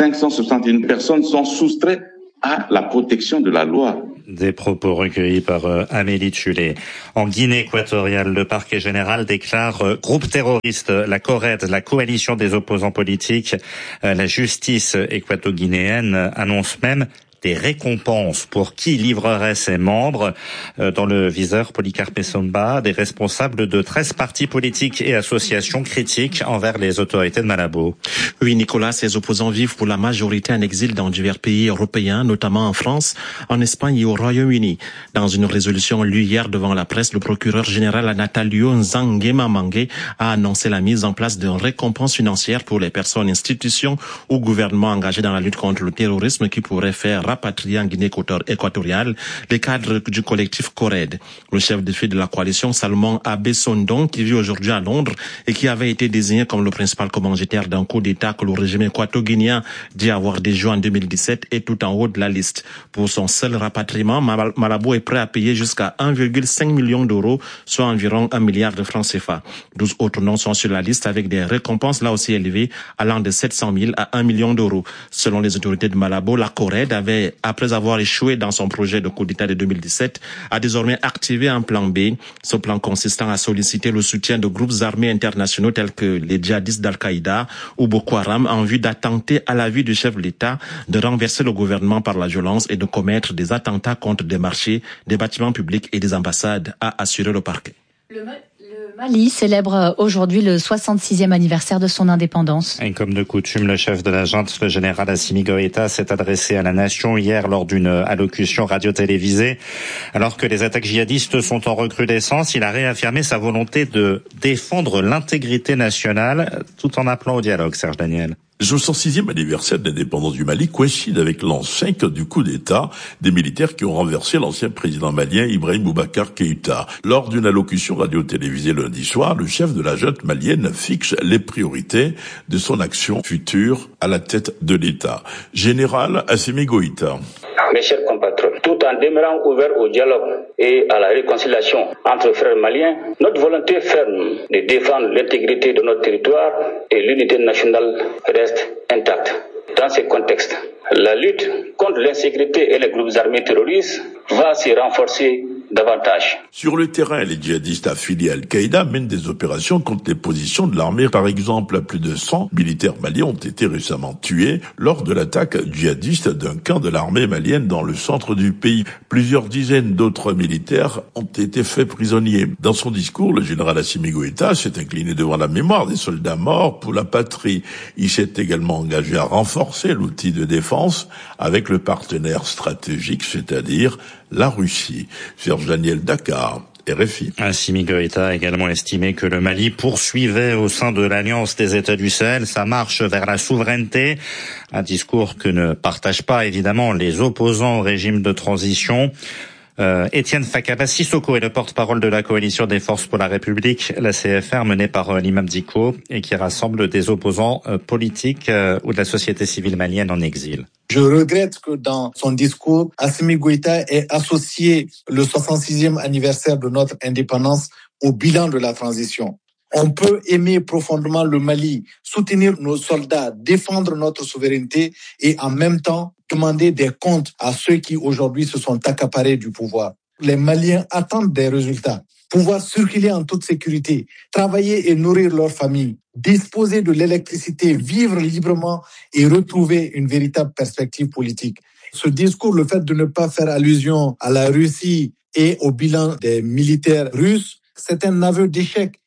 561 personnes sont soustraites à la protection de la loi. Des propos recueillis par Amélie Tulé. En Guinée équatoriale, le parquet général déclare groupe terroriste la CORED, la coalition des opposants politiques. La justice équato-guinéenne annonce même des récompenses pour qui livrerait ses membres. Dans le viseur, Policarpe Somba, des responsables de 13 partis politiques et associations critiques envers les autorités de Malabo. Oui, Nicolas, ces opposants vivent pour la majorité en exil dans divers pays européens, notamment en France, en Espagne et au Royaume-Uni. Dans une résolution lue hier devant la presse, le procureur général Natalio Nzangema Mangue a annoncé la mise en place d'une récompense financière pour les personnes, institutions ou gouvernements engagés dans la lutte contre le terrorisme qui pourraient faire rapatrier en Guinée équatoriale les cadres du collectif CORED. Le chef de file de la coalition, Salomon Abe Sondong, qui vit aujourd'hui à Londres et qui avait été désigné comme le principal commanditaire d'un coup d'État que le régime équato-guinéen dit avoir déjoué en 2017, est tout en haut de la liste. Pour son seul rapatriement, Malabo est prêt à payer jusqu'à 1,5 million d'euros, soit environ 1 milliard de francs CFA. 12 autres noms sont sur la liste avec des récompenses là aussi élevées, allant de 700 000 à 1 million d'euros. Selon les autorités de Malabo, la CORED avait, après avoir échoué dans son projet de coup d'État de 2017, a désormais activé un plan B. Ce plan consistant à solliciter le soutien de groupes armés internationaux tels que les djihadistes d'Al-Qaïda ou Boko Haram en vue d'attenter à la vie du chef de l'État, de renverser le gouvernement par la violence et de commettre des attentats contre des marchés, des bâtiments publics et des ambassades, a assuré le parquet. Le Mali célèbre aujourd'hui le 66e anniversaire de son indépendance. Et comme de coutume, le chef de la junte, le général Assimi Goïta, s'est adressé à la nation hier lors d'une allocution radio-télévisée. Alors que les attaques djihadistes sont en recrudescence, il a réaffirmé sa volonté de défendre l'intégrité nationale tout en appelant au dialogue. Serge Daniel. Le 66e anniversaire de l'indépendance du Mali coïncide avec l'an 5 du coup d'État des militaires qui ont renversé l'ancien président malien Ibrahim Boubacar Keïta. Lors d'une allocution radio-télévisée lundi soir, le chef de la junte malienne fixe les priorités de son action future à la tête de l'État. Général Assimi Goïta. Mes chers compatriotes, tout en demeurant ouverts au dialogue et à la réconciliation entre frères maliens, notre volonté ferme de défendre l'intégrité de notre territoire et l'unité nationale reste intacte. Dans ce contexte, la lutte contre l'insécurité et les groupes armés terroristes va se renforcer davantage. Sur le terrain, les djihadistes affiliés à Al-Qaïda mènent des opérations contre les positions de l'armée. Par exemple, plus de 100 militaires maliens ont été récemment tués lors de l'attaque djihadiste d'un camp de l'armée malienne dans le centre du pays. Plusieurs dizaines d'autres militaires ont été faits prisonniers. Dans son discours, le général Assimi Goïta s'est incliné devant la mémoire des soldats morts pour la patrie. Il s'est également engagé à renforcer l'outil de défense avec le partenaire stratégique, c'est-à-dire la Russie. Serge Daniel, Dakar, RFI. Assimi Goïta a également estimé que le Mali poursuivait au sein de l'Alliance des États du Sahel sa marche vers la souveraineté. Un discours que ne partagent pas évidemment les opposants au régime de transition. Étienne Fakaba Sissoko est le porte-parole de la coalition des forces pour la République, la CFR, menée par l'imam Dicko et qui rassemble des opposants politiques ou de la société civile malienne en exil. Je regrette que dans son discours, Assimi Goïta ait associé le 66e anniversaire de notre indépendance au bilan de la transition. On peut aimer profondément le Mali, soutenir nos soldats, défendre notre souveraineté et en même temps demander des comptes à ceux qui aujourd'hui se sont accaparés du pouvoir. Les Maliens attendent des résultats. Pouvoir circuler en toute sécurité, travailler et nourrir leur famille, disposer de l'électricité, vivre librement et retrouver une véritable perspective politique. Ce discours, le fait de ne pas faire allusion à la Russie et au bilan des militaires russes, c'est un aveu d'échec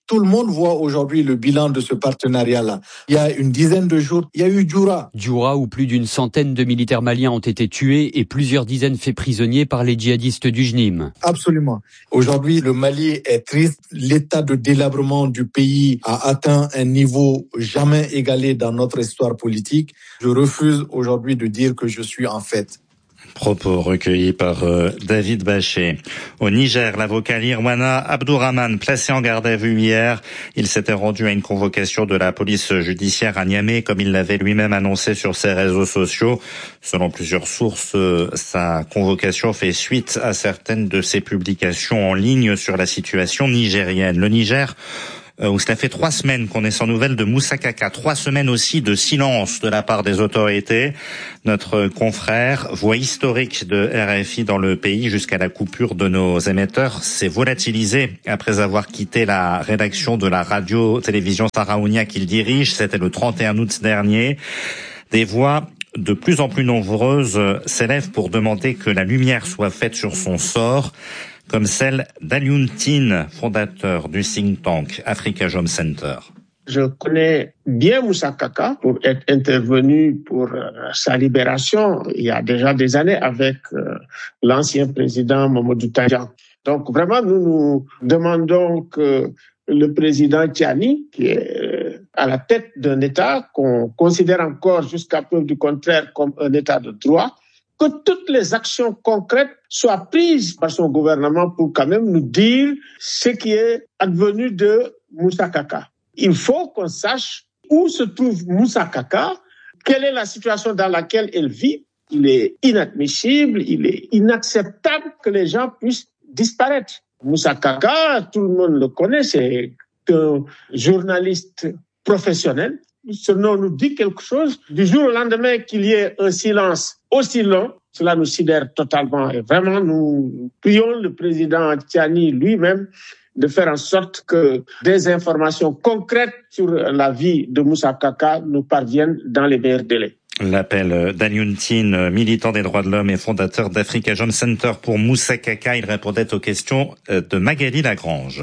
Tout le monde voit aujourd'hui le bilan de ce partenariat-là. Il y a une dizaine de jours, il y a eu Djoura. Djoura, où plus d'une centaine de militaires maliens ont été tués et plusieurs dizaines faits prisonniers par les djihadistes du JNIM. Absolument. Aujourd'hui, le Mali est triste. L'état de délabrement du pays a atteint un niveau jamais égalé dans notre histoire politique. Je refuse aujourd'hui de dire que je suis en fête. Propos recueillis par David Bachet. Au Niger, l'avocat Lirwana Abdourahmane, placé en garde à vue hier, il s'était rendu à une convocation de la police judiciaire à Niamey, comme il l'avait lui-même annoncé sur ses réseaux sociaux. Selon plusieurs sources, sa convocation fait suite à certaines de ses publications en ligne sur la situation nigérienne. Le Niger, où cela fait 3 semaines qu'on est sans nouvelles de Moussa Kaka, 3 semaines aussi de silence de la part des autorités. Notre confrère, voix historique de RFI dans le pays jusqu'à la coupure de nos émetteurs, s'est volatilisé après avoir quitté la rédaction de la radio-télévision Saraounia qu'il dirige. C'était le 31 août dernier. Des voix de plus en plus nombreuses s'élèvent pour demander que la lumière soit faite sur son sort, comme celle d'Alioune Tine, fondateur du think tank Africa Jom Center. Je connais bien Moussa Kaka pour être intervenu pour sa libération il y a déjà des années avec l'ancien président Mamadou Tandja. Donc vraiment, nous demandons que le président Tiani, qui est à la tête d'un État qu'on considère encore jusqu'à preuve du contraire comme un État de droit, que toutes les actions concrètes soient prises par son gouvernement pour quand même nous dire ce qui est advenu de Moussa Kaka. Il faut qu'on sache où se trouve Moussa Kaka, quelle est la situation dans laquelle elle vit. Il est inadmissible, il est inacceptable que les gens puissent disparaître. Moussa Kaka, tout le monde le connaît, c'est un journaliste professionnel. Ce nom nous dit quelque chose. Du jour au lendemain qu'il y ait un silence aussi long, cela nous sidère totalement. Et vraiment, nous prions le président Tiani lui-même de faire en sorte que des informations concrètes sur la vie de Moussa Kaka nous parviennent dans les meilleurs délais. L'appel d'Alioune Tine, militant des droits de l'homme et fondateur d'Africa Jom Center pour Moussa Kaka. Il répondait aux questions de Magali Lagrange.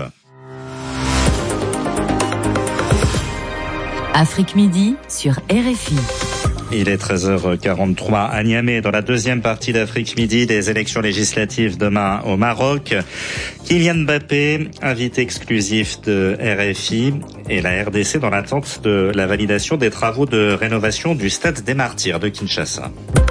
Afrique Midi sur RFI. Il est 13h43 à Niamey, dans la deuxième partie d'Afrique Midi, des élections législatives demain au Maroc. Kylian Mbappé, invité exclusif de RFI, et la RDC dans l'attente de la validation des travaux de rénovation du Stade des Martyrs de Kinshasa.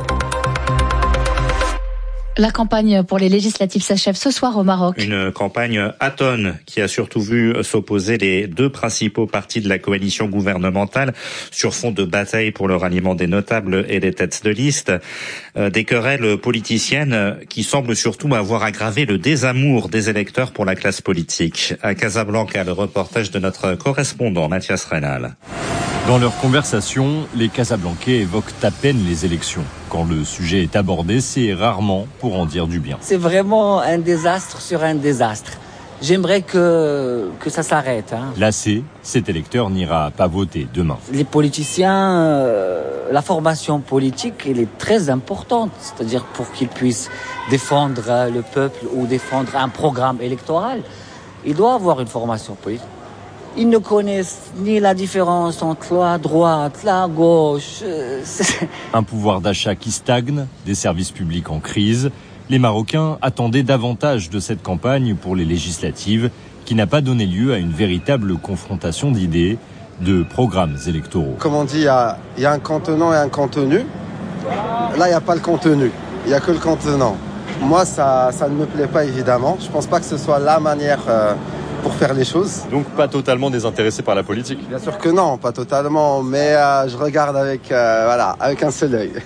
La campagne pour les législatives s'achève ce soir au Maroc. Une campagne atone qui a surtout vu s'opposer les 2 principaux partis de la coalition gouvernementale sur fond de bataille pour le ralliement des notables et des têtes de liste. Des querelles politiciennes qui semblent surtout avoir aggravé le désamour des électeurs pour la classe politique. À Casablanca, le reportage de notre correspondant Mathias Reynal. Dans leur conversation, les Casablancais évoquent à peine les élections. Quand le sujet est abordé, c'est rarement pour en dire du bien. C'est vraiment un désastre sur un désastre. J'aimerais que ça s'arrête. Lassé, cet électeur n'ira pas voter demain. Les politiciens, la formation politique, elle est très importante. C'est-à-dire pour qu'ils puissent défendre le peuple ou défendre un programme électoral, il doit avoir une formation politique. Ils ne connaissent ni la différence entre la droite, la gauche. Un pouvoir d'achat qui stagne, des services publics en crise. Les Marocains attendaient davantage de cette campagne pour les législatives qui n'a pas donné lieu à une véritable confrontation d'idées, de programmes électoraux. Comme on dit, il y a un contenant et un contenu. Là, il n'y a pas le contenu, il n'y a que le contenant. Moi, ça ne me plaît pas évidemment. Je ne pense pas que ce soit la manière pour faire les choses. Donc pas totalement désintéressé par la politique? Bien sûr que non, pas totalement, mais je regarde avec un seul œil.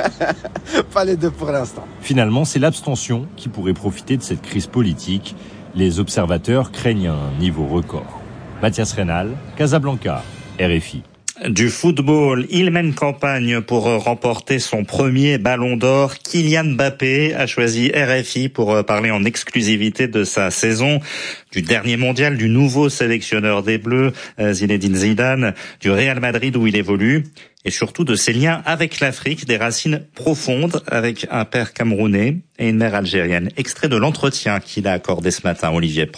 Pas les deux pour l'instant. Finalement, c'est l'abstention qui pourrait profiter de cette crise politique. Les observateurs craignent un niveau record. Mathias Reynal, Casablanca, RFI. Du football, il mène campagne pour remporter son premier ballon d'or. Kylian Mbappé a choisi RFI pour parler en exclusivité de sa saison, du dernier mondial, du nouveau sélectionneur des Bleus, Zinedine Zidane, du Real Madrid où il évolue, et surtout de ses liens avec l'Afrique, des racines profondes avec un père camerounais et une mère algérienne. Extrait de l'entretien qu'il a accordé ce matin, Olivier Pron.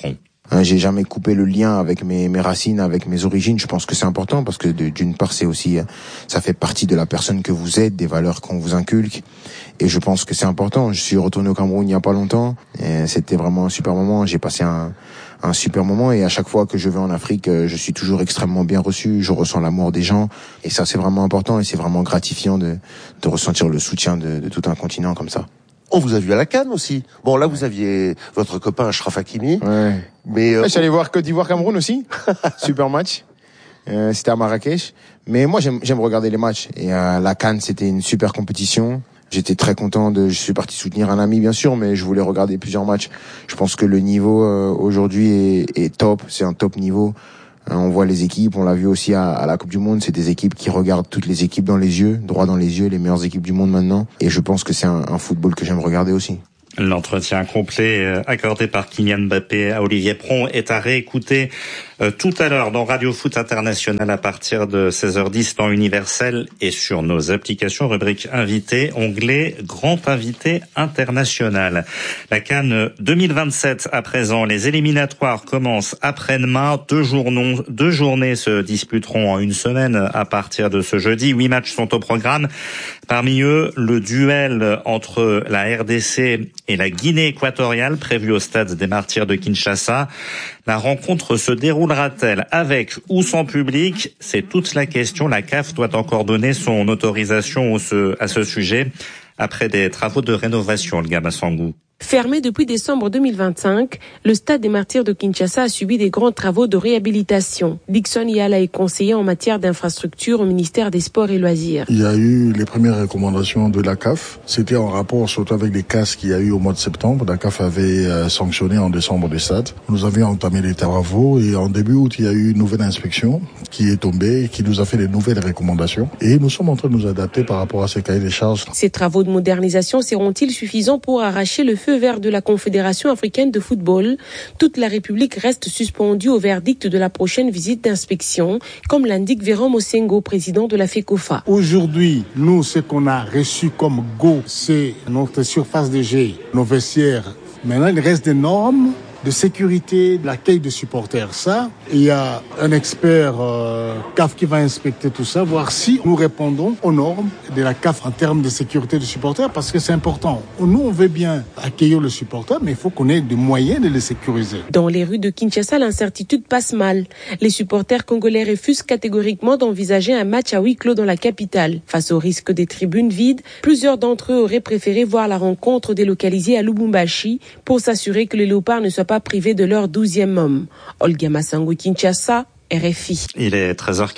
J'ai jamais coupé le lien avec mes racines, avec mes origines. Je pense que c'est important parce que d'une part, c'est aussi, ça fait partie de la personne que vous êtes, des valeurs qu'on vous inculque. Et je pense que c'est important. Je suis retourné au Cameroun il y a pas longtemps. Et c'était vraiment un super moment. J'ai passé un super moment, et à chaque fois que je vais en Afrique, je suis toujours extrêmement bien reçu. Je ressens l'amour des gens, et ça, c'est vraiment important, et c'est vraiment gratifiant de ressentir le soutien de tout un continent comme ça. On vous a vu à la CAN aussi. Bon, là, vous aviez votre copain Achraf Hakimi. Ouais. Mais je suis allé voir Côte d'Ivoire-Cameroun aussi. Super match. C'était à Marrakech. Mais moi, j'aime regarder les matchs. Et la CAN, c'était une super compétition. J'étais très content je suis parti soutenir un ami, bien sûr, mais je voulais regarder plusieurs matchs. Je pense que le niveau aujourd'hui est top. C'est un top niveau. On voit les équipes, on l'a vu aussi à la Coupe du Monde, c'est des équipes qui regardent toutes les équipes dans les yeux, droit dans les yeux, les meilleures équipes du monde maintenant. Et je pense que c'est un football que j'aime regarder aussi. L'entretien complet accordé par Kylian Mbappé à Olivier Pron est à réécouter tout à l'heure dans Radio Foot International à partir de 16h10 temps universel et sur nos applications, rubrique invité, onglet grand invité international. La CAN 2027 à présent, les éliminatoires commencent après-demain, deux journées se disputeront en une semaine à partir de ce jeudi, 8 matchs sont au programme. Parmi eux, le duel entre la RDC et la Guinée équatoriale prévue au stade des Martyrs de Kinshasa. La rencontre se déroulera-t-elle avec ou sans public? C'est toute la question. La CAF doit encore donner son autorisation à ce sujet après des travaux de rénovation, le Gamassangou. Fermé depuis décembre 2025, le stade des Martyrs de Kinshasa a subi des grands travaux de réhabilitation. Dixon Yala est conseiller en matière d'infrastructure au ministère des Sports et Loisirs. Il y a eu les premières recommandations de la CAF. C'était en rapport surtout avec les casses qu'il y a eu au mois de septembre. La CAF avait sanctionné en décembre des stades. Nous avions entamé les travaux et en début août, il y a eu une nouvelle inspection qui est tombée et qui nous a fait des nouvelles recommandations. Et nous sommes en train de nous adapter par rapport à ces cahiers des charges. Ces travaux de modernisation seront-ils suffisants pour arracher le feu vert de la Confédération africaine de football? Toute la République reste suspendue au verdict de la prochaine visite d'inspection, comme l'indique Véran Mosengo, président de la FECOFA. Aujourd'hui, nous, ce qu'on a reçu comme go, c'est notre surface de jeu, nos vestiaires. Maintenant, il reste des normes de sécurité, de l'accueil de supporters. Ça, il y a un expert CAF qui va inspecter tout ça, voir si nous répondons aux normes de la CAF en termes de sécurité de supporters, parce que c'est important. Nous, on veut bien accueillir le supporter, mais il faut qu'on ait des moyens de les sécuriser. Dans les rues de Kinshasa, l'incertitude passe mal. Les supporters congolais refusent catégoriquement d'envisager un match à huis clos dans la capitale. Face au risque des tribunes vides, plusieurs d'entre eux auraient préféré voir la rencontre délocalisée à Lubumbashi pour s'assurer que les léopards ne soient pas privés de leur 12e homme. Olga Massangou, Kinshasa, RFI. Il est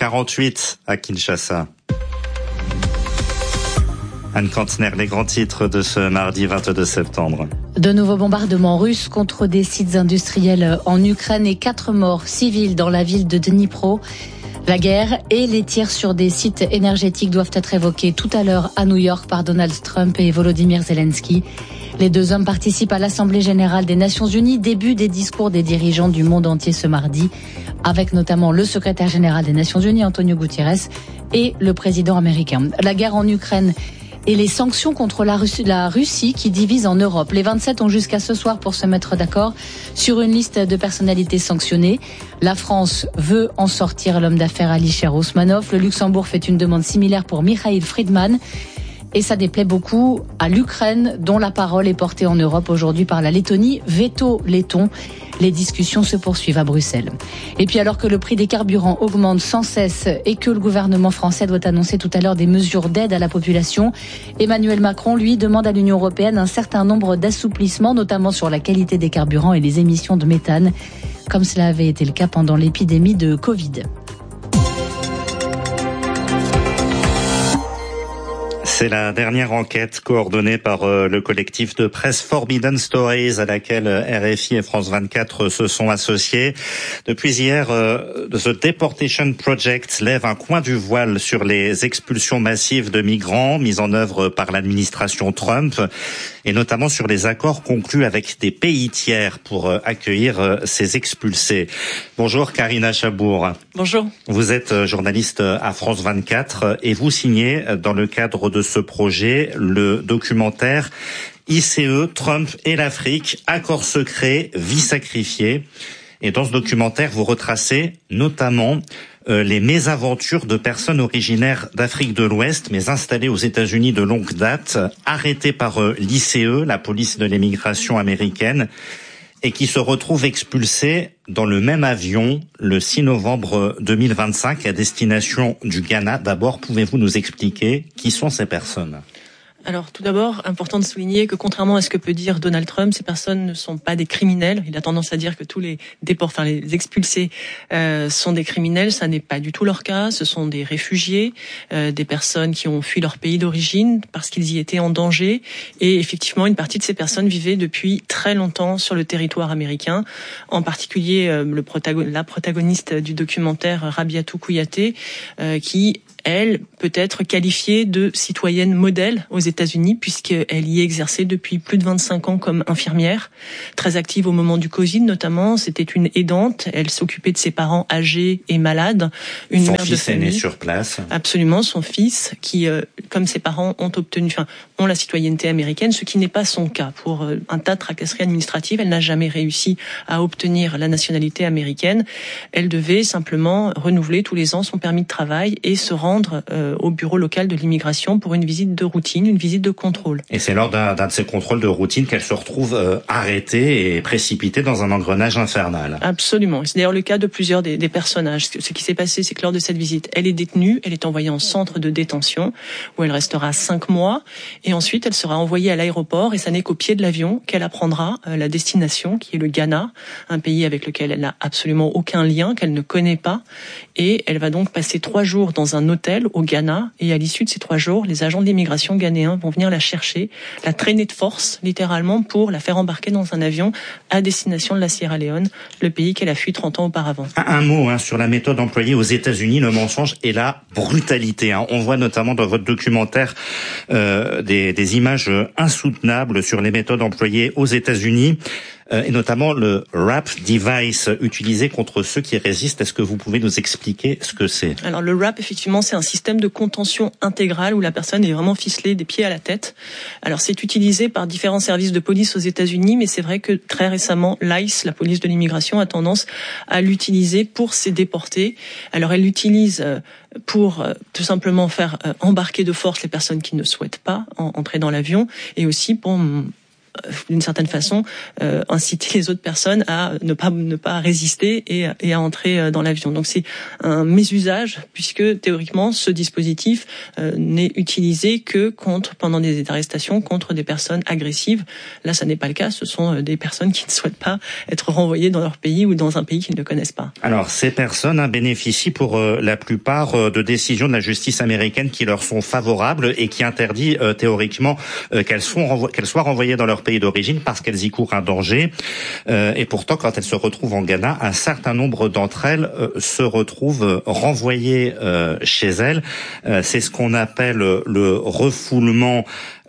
13h48 à Kinshasa. Anne Kantner, les grands titres de ce mardi 22 septembre. De nouveaux bombardements russes contre des sites industriels en Ukraine et 4 morts civils dans la ville de Dnipro. La guerre et les tirs sur des sites énergétiques doivent être évoqués tout à l'heure à New York par Donald Trump et Volodymyr Zelensky. Les deux hommes participent à l'Assemblée générale des Nations Unies, début des discours des dirigeants du monde entier ce mardi, avec notamment le secrétaire général des Nations Unies, Antonio Guterres, et le président américain. La guerre en Ukraine et les sanctions contre la Russie qui divisent en Europe. Les 27 ont jusqu'à ce soir pour se mettre d'accord sur une liste de personnalités sanctionnées. La France veut en sortir l'homme d'affaires Alisher Ousmanov. Le Luxembourg fait une demande similaire pour Mikhail Friedman. Et ça déplaît beaucoup à l'Ukraine, dont la parole est portée en Europe aujourd'hui par la Lettonie. Veto letton. Les discussions se poursuivent à Bruxelles. Et puis alors que le prix des carburants augmente sans cesse et que le gouvernement français doit annoncer tout à l'heure des mesures d'aide à la population, Emmanuel Macron, lui, demande à l'Union européenne un certain nombre d'assouplissements, notamment sur la qualité des carburants et les émissions de méthane, comme cela avait été le cas pendant l'épidémie de Covid. C'est la dernière enquête coordonnée par le collectif de presse Forbidden Stories à laquelle RFI et France 24 se sont associés. Depuis hier, The Deportation Project lève un coin du voile sur les expulsions massives de migrants mises en œuvre par l'administration Trump et notamment sur les accords conclus avec des pays tiers pour accueillir ces expulsés. Bonjour Karina Chabour. Bonjour. Vous êtes journaliste à France 24 et vous signez dans le cadre de ce projet le documentaire ICE, Trump et l'Afrique, accord secret, vie sacrifiée. Et dans ce documentaire, vous retracez notamment les mésaventures de personnes originaires d'Afrique de l'Ouest, mais installées aux États-Unis de longue date, arrêtées par l'ICE, la police de l'immigration américaine, et qui se retrouvent expulsées dans le même avion le 6 novembre 2025 à destination du Ghana. D'abord, pouvez-vous nous expliquer qui sont ces personnes ? Alors, tout d'abord, important de souligner que contrairement à ce que peut dire Donald Trump, ces personnes ne sont pas des criminels. Il a tendance à dire que tous les les expulsés sont des criminels. Ça n'est pas du tout leur cas. Ce sont des réfugiés, des personnes qui ont fui leur pays d'origine parce qu'ils y étaient en danger. Et effectivement, une partie de ces personnes vivaient depuis très longtemps sur le territoire américain. En particulier, la protagoniste du documentaire, Rabiatou Kouyaté, qui elle peut être qualifiée de citoyenne modèle aux États-Unis puisqu'elle y est exercée depuis plus de 25 ans comme infirmière, très active au moment du Covid notamment. C'était une aidante, elle s'occupait de ses parents âgés et malades, une mère de famille. Son fils est né sur place. Absolument, son fils qui, comme ses parents, ont la citoyenneté américaine, ce qui n'est pas son cas. Pour un tas de tracasseries administratives, elle n'a jamais réussi à obtenir la nationalité américaine. Elle devait simplement renouveler tous les ans son permis de travail et se rendre au bureau local de l'immigration pour une visite de routine, une visite de contrôle. Et c'est lors d'un de ces contrôles de routine qu'elle se retrouve arrêtée et précipitée dans un engrenage infernal. Absolument. C'est d'ailleurs le cas de plusieurs des personnages. Ce qui s'est passé, c'est que lors de cette visite, elle est détenue, elle est envoyée en centre de détention où elle restera 5 mois et ensuite elle sera envoyée à l'aéroport et ça n'est qu'au pied de l'avion qu'elle apprendra la destination qui est le Ghana, un pays avec lequel elle n'a absolument aucun lien, qu'elle ne connaît pas, et elle va donc passer 3 jours dans un hôtel au Ghana et à l'issue de ces 3 jours, les agents de l'immigration ghanéens vont venir la chercher, la traîner de force littéralement pour la faire embarquer dans un avion à destination de la Sierra Leone, le pays qu'elle a fui 30 ans auparavant. Un mot sur la méthode employée aux États-Unis, le mensonge et la brutalité. On voit notamment dans votre documentaire des images insoutenables sur les méthodes employées aux États-Unis. Et notamment le RAP device utilisé contre ceux qui résistent. Est-ce que vous pouvez nous expliquer ce que c'est ? Alors le RAP, effectivement, c'est un système de contention intégrale où la personne est vraiment ficelée des pieds à la tête. Alors c'est utilisé par différents services de police aux États-Unis, mais c'est vrai que très récemment, l'ICE, la police de l'immigration, a tendance à l'utiliser pour ses déportés. Alors elle l'utilise pour tout simplement faire embarquer de force les personnes qui ne souhaitent pas entrer dans l'avion et aussi pour d'une certaine façon inciter les autres personnes à ne pas résister et à entrer dans l'avion. Donc c'est un mésusage puisque théoriquement ce dispositif n'est utilisé que pendant des arrestations contre des personnes agressives. Là ça n'est pas le cas, ce sont des personnes qui ne souhaitent pas être renvoyées dans leur pays ou dans un pays qu'ils ne connaissent pas. Alors ces personnes bénéficient pour la plupart de décisions de la justice américaine qui leur sont favorables et qui interdit théoriquement qu'elles soient renvoyées dans leur pays d'origine parce qu'elles y courent un danger. Et pourtant, quand elles se retrouvent en Ghana, un certain nombre d'entre elles se retrouvent renvoyées chez elles. C'est ce qu'on appelle le refoulement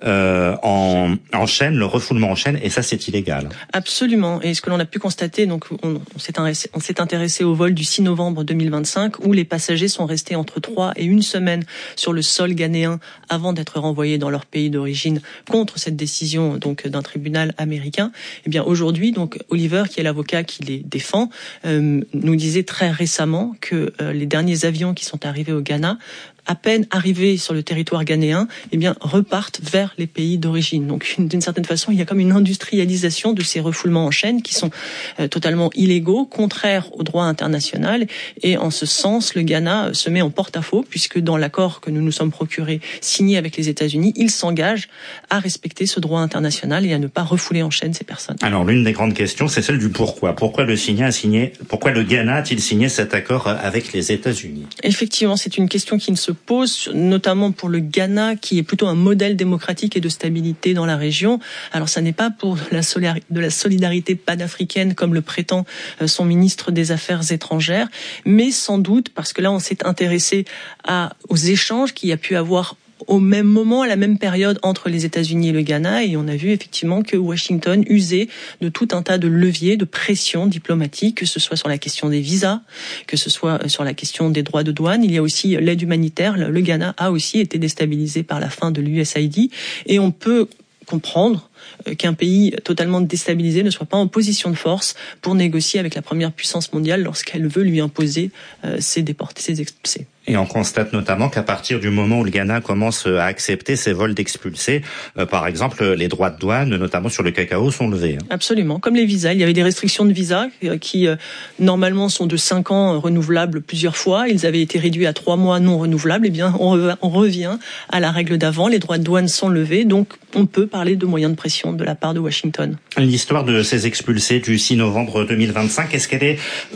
en chaîne, le refoulement en chaîne, et ça c'est illégal. Absolument. Et ce que l'on a pu constater, donc on s'est intéressé au vol du 6 novembre 2025 où les passagers sont restés entre 3 et 1 semaine sur le sol ghanéen avant d'être renvoyés dans leur pays d'origine contre cette décision donc d'un tribunal américain. Eh bien aujourd'hui, donc Oliver, qui est l'avocat qui les défend, nous disait très récemment que les derniers avions qui sont arrivés au Ghana, à peine arrivés sur le territoire ghanéen, eh bien, repartent vers les pays d'origine. Donc, d'une certaine façon, il y a comme une industrialisation de ces refoulements en chaîne qui sont totalement illégaux, contraires au droit international. Et en ce sens, le Ghana se met en porte-à-faux puisque dans l'accord que nous nous sommes procurés, signé avec les États-Unis, il s'engage à respecter ce droit international et à ne pas refouler en chaîne ces personnes. Alors, l'une des grandes questions, c'est celle du pourquoi. Pourquoi le Ghana a-t-il signé cet accord avec les États-Unis ? Effectivement, c'est une question qui ne se pose, notamment pour le Ghana, qui est plutôt un modèle démocratique et de stabilité dans la région. Alors, ça n'est pas pour de la solidarité panafricaine, comme le prétend son ministre des Affaires étrangères, mais sans doute parce que là, on s'est intéressé aux échanges qu'il y a pu avoir au même moment, à la même période entre les États-Unis et le Ghana, et on a vu effectivement que Washington usait de tout un tas de leviers de pression diplomatique, que ce soit sur la question des visas, que ce soit sur la question des droits de douane. Il y a aussi l'aide humanitaire. Le Ghana a aussi été déstabilisé par la fin de l'USAID, et on peut comprendre qu'un pays totalement déstabilisé ne soit pas en position de force pour négocier avec la première puissance mondiale lorsqu'elle veut lui imposer ses déportés, ses expulsés. Et on constate notamment qu'à partir du moment où le Ghana commence à accepter ces vols d'expulsés, par exemple, les droits de douane, notamment sur le cacao, sont levés. Absolument, comme les visas. Il y avait des restrictions de visas qui, normalement, sont de 5 ans renouvelables plusieurs fois. Ils avaient été réduits à 3 mois non renouvelables. Eh bien, on revient à la règle d'avant. Les droits de douane sont levés, donc on peut parler de moyens de pression de la part de Washington. L'histoire de ces expulsés du 6 novembre 2025, est-ce qu'elle est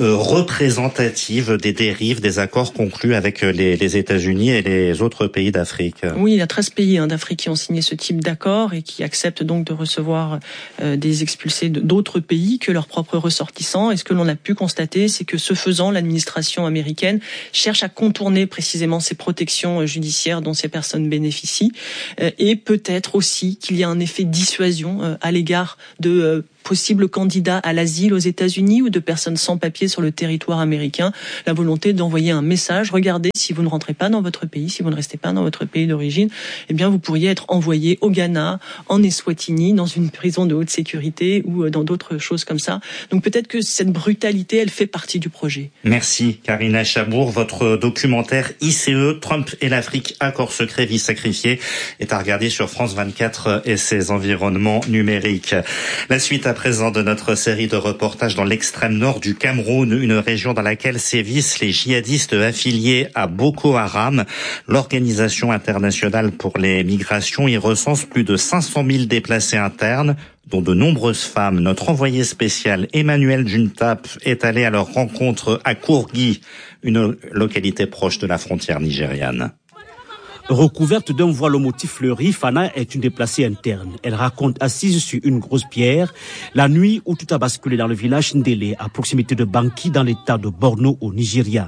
représentative des dérives des accords conclus avec les États-Unis et les autres pays d'Afrique? Oui, il y a 13 pays d'Afrique qui ont signé ce type d'accord et qui acceptent donc de recevoir des expulsés d'autres pays que leurs propres ressortissants. Et ce que l'on a pu constater, c'est que ce faisant, l'administration américaine cherche à contourner précisément ces protections judiciaires dont ces personnes bénéficient, et peut-être aussi qu'il y a un effet dissuasion à l'égard de possibles candidats à l'asile aux États-Unis ou de personnes sans papier sur le territoire américain, la volonté d'envoyer un message. Regardez, si vous ne rentrez pas dans votre pays, si vous ne restez pas dans votre pays d'origine, eh bien vous pourriez être envoyé au Ghana, en Eswatini, dans une prison de haute sécurité ou dans d'autres choses comme ça. Donc peut-être que cette brutalité, elle fait partie du projet. Merci Karina Chabour. Votre documentaire ICE, Trump et l'Afrique, accord secret, vie sacrifiée, est à regarder sur France 24 et ses environnements numériques. La suite à présent de notre série de reportages dans l'extrême nord du Cameroun, une région dans laquelle sévissent les djihadistes affiliés à Boko Haram. L'Organisation internationale pour les migrations y recense plus de 500 000 déplacés internes, dont de nombreuses femmes. Notre envoyé spécial Emmanuel Juntap est allé à leur rencontre à Kourgi, une localité proche de la frontière nigériane. Recouverte d'un voile au motif fleuri, Fana est une déplacée interne. Elle raconte assise sur une grosse pierre la nuit où tout a basculé dans le village Ndélé, à proximité de Banki, dans l'état de Borno au Nigeria.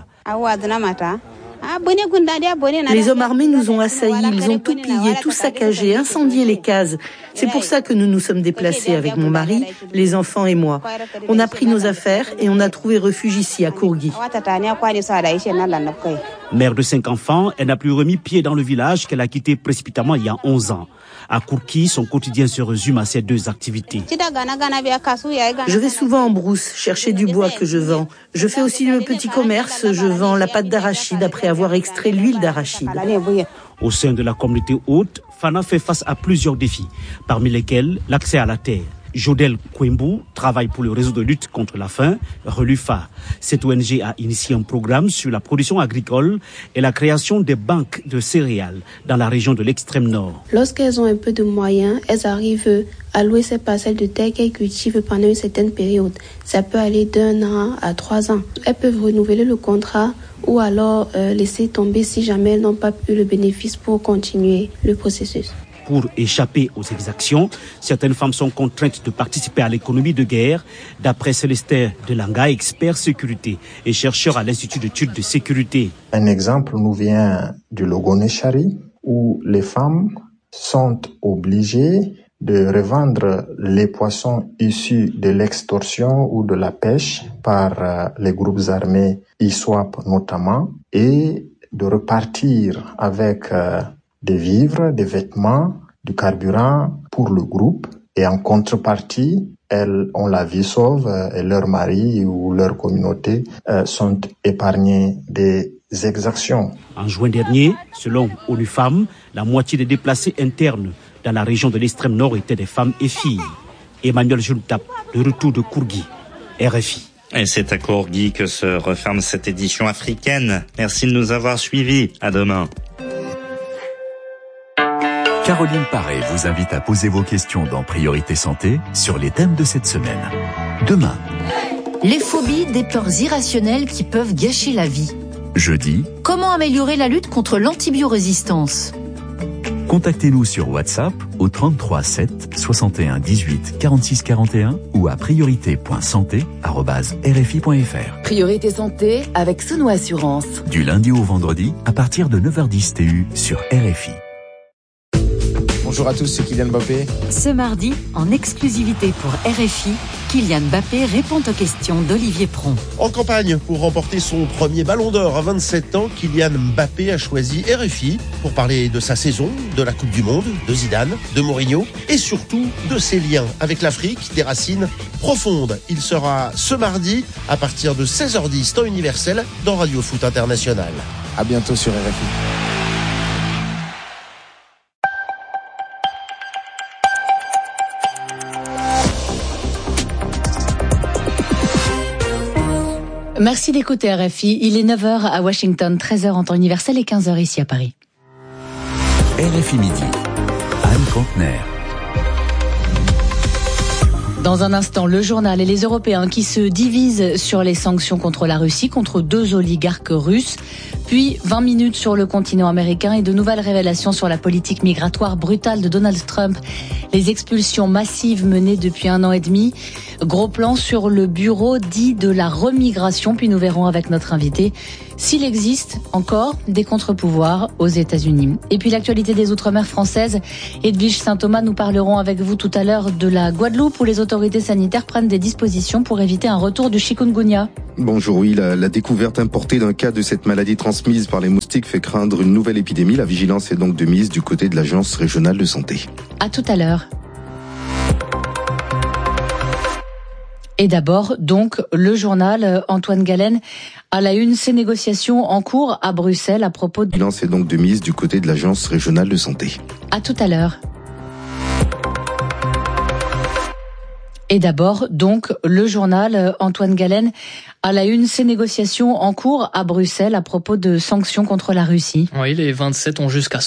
Les hommes armés nous ont assaillis, ils ont tout pillé, tout saccagé, incendié les cases. C'est pour ça que nous nous sommes déplacés avec mon mari, les enfants et moi. On a pris nos affaires et on a trouvé refuge ici à Kourgi. Mère de 5 enfants, elle n'a plus remis pied dans le village qu'elle a quitté précipitamment il y a 11 ans. À Kourgi, son quotidien se résume à ces 2 activités. Je vais souvent en brousse chercher du bois que je vends. Je fais aussi le petit commerce, je vends la pâte d'arachide après avoir extrait l'huile d'arachide. Au sein de la communauté haute, Fana fait face à plusieurs défis, parmi lesquels l'accès à la terre. Jodel Kwembu travaille pour le réseau de lutte contre la faim, Relufa. Cette ONG a initié un programme sur la production agricole et la création des banques de céréales dans la région de l'extrême nord. Lorsqu'elles ont un peu de moyens, elles arrivent à louer ces parcelles de terre qu'elles cultivent pendant une certaine période. Ça peut aller d'1 an à 3 ans. Elles peuvent renouveler le contrat ou alors laisser tomber si jamais elles n'ont pas eu le bénéfice pour continuer le processus. Pour échapper aux exactions, certaines femmes sont contraintes de participer à l'économie de guerre, d'après Célestin Delanga, expert sécurité et chercheur à l'Institut d'études de sécurité. Un exemple nous vient du Logoneshari, où les femmes sont obligées de revendre les poissons issus de l'extorsion ou de la pêche par les groupes armés ISWAP notamment, et de repartir avec des vivres, des vêtements, du carburant pour le groupe. Et en contrepartie, elles ont la vie sauve et leurs maris ou leur communauté sont épargnés des exactions. En juin dernier, selon ONU Femmes, la moitié des déplacés internes dans la région de l'extrême nord étaient des femmes et filles. Emmanuel Juntap, de retour de Kourgi, RFI. Et c'est à Kourgi que se referme cette édition africaine. Merci de nous avoir suivis. À demain. Caroline Paré vous invite à poser vos questions dans Priorité Santé sur les thèmes de cette semaine. Demain. Les phobies, des peurs irrationnelles qui peuvent gâcher la vie. Jeudi. Comment améliorer la lutte contre l'antibiorésistance? Contactez-nous sur WhatsApp au 33 7 61 18 46 41 ou à priorité.santé@rfi.fr. Priorité Santé avec Sono Assurance. Du lundi au vendredi à partir de 9h10 TU sur RFI. Bonjour à tous, c'est Kylian Mbappé. Ce mardi, en exclusivité pour RFI, Kylian Mbappé répond aux questions d'Olivier Pron. En campagne pour remporter son premier ballon d'or à 27 ans, Kylian Mbappé a choisi RFI pour parler de sa saison, de la Coupe du Monde, de Zidane, de Mourinho et surtout de ses liens avec l'Afrique, des racines profondes. Il sera ce mardi à partir de 16h10 temps universel dans Radio Foot International. À bientôt sur RFI. Merci d'écouter RFI. Il est 9h à Washington, 13h en temps universel et 15h ici à Paris. RFI Midi. Anne Contener. Dans un instant, le journal et les Européens qui se divisent sur les sanctions contre la Russie, contre 2 oligarques russes. Puis 20 minutes sur le continent américain et de nouvelles révélations sur la politique migratoire brutale de Donald Trump. Les expulsions massives menées depuis 1 an et demi. Gros plan sur le bureau dit de la remigration. Puis nous verrons avec notre invité s'il existe encore des contre-pouvoirs aux États-Unis. Et puis l'actualité des Outre-mer françaises. Edwige Saint-Thomas, nous parlerons avec vous tout à l'heure de la Guadeloupe où les autorités sanitaires prennent des dispositions pour éviter un retour du chikungunya. Bonjour, oui, la découverte importée d'un cas de cette maladie transmise par les moustiques fait craindre une nouvelle épidémie. La vigilance est donc de mise du côté de l'Agence régionale de santé. À tout à l'heure. Et d'abord, donc, le journal, Antoine Galen, à la une, ces négociations en cours à Bruxelles à propos de... La vigilance est donc de mise du côté de l'Agence régionale de santé. À tout à l'heure. Et d'abord, donc, le journal, Antoine Galen, à la une, ces négociations en cours à Bruxelles à propos de sanctions contre la Russie. Oui, les 27 ont jusqu'à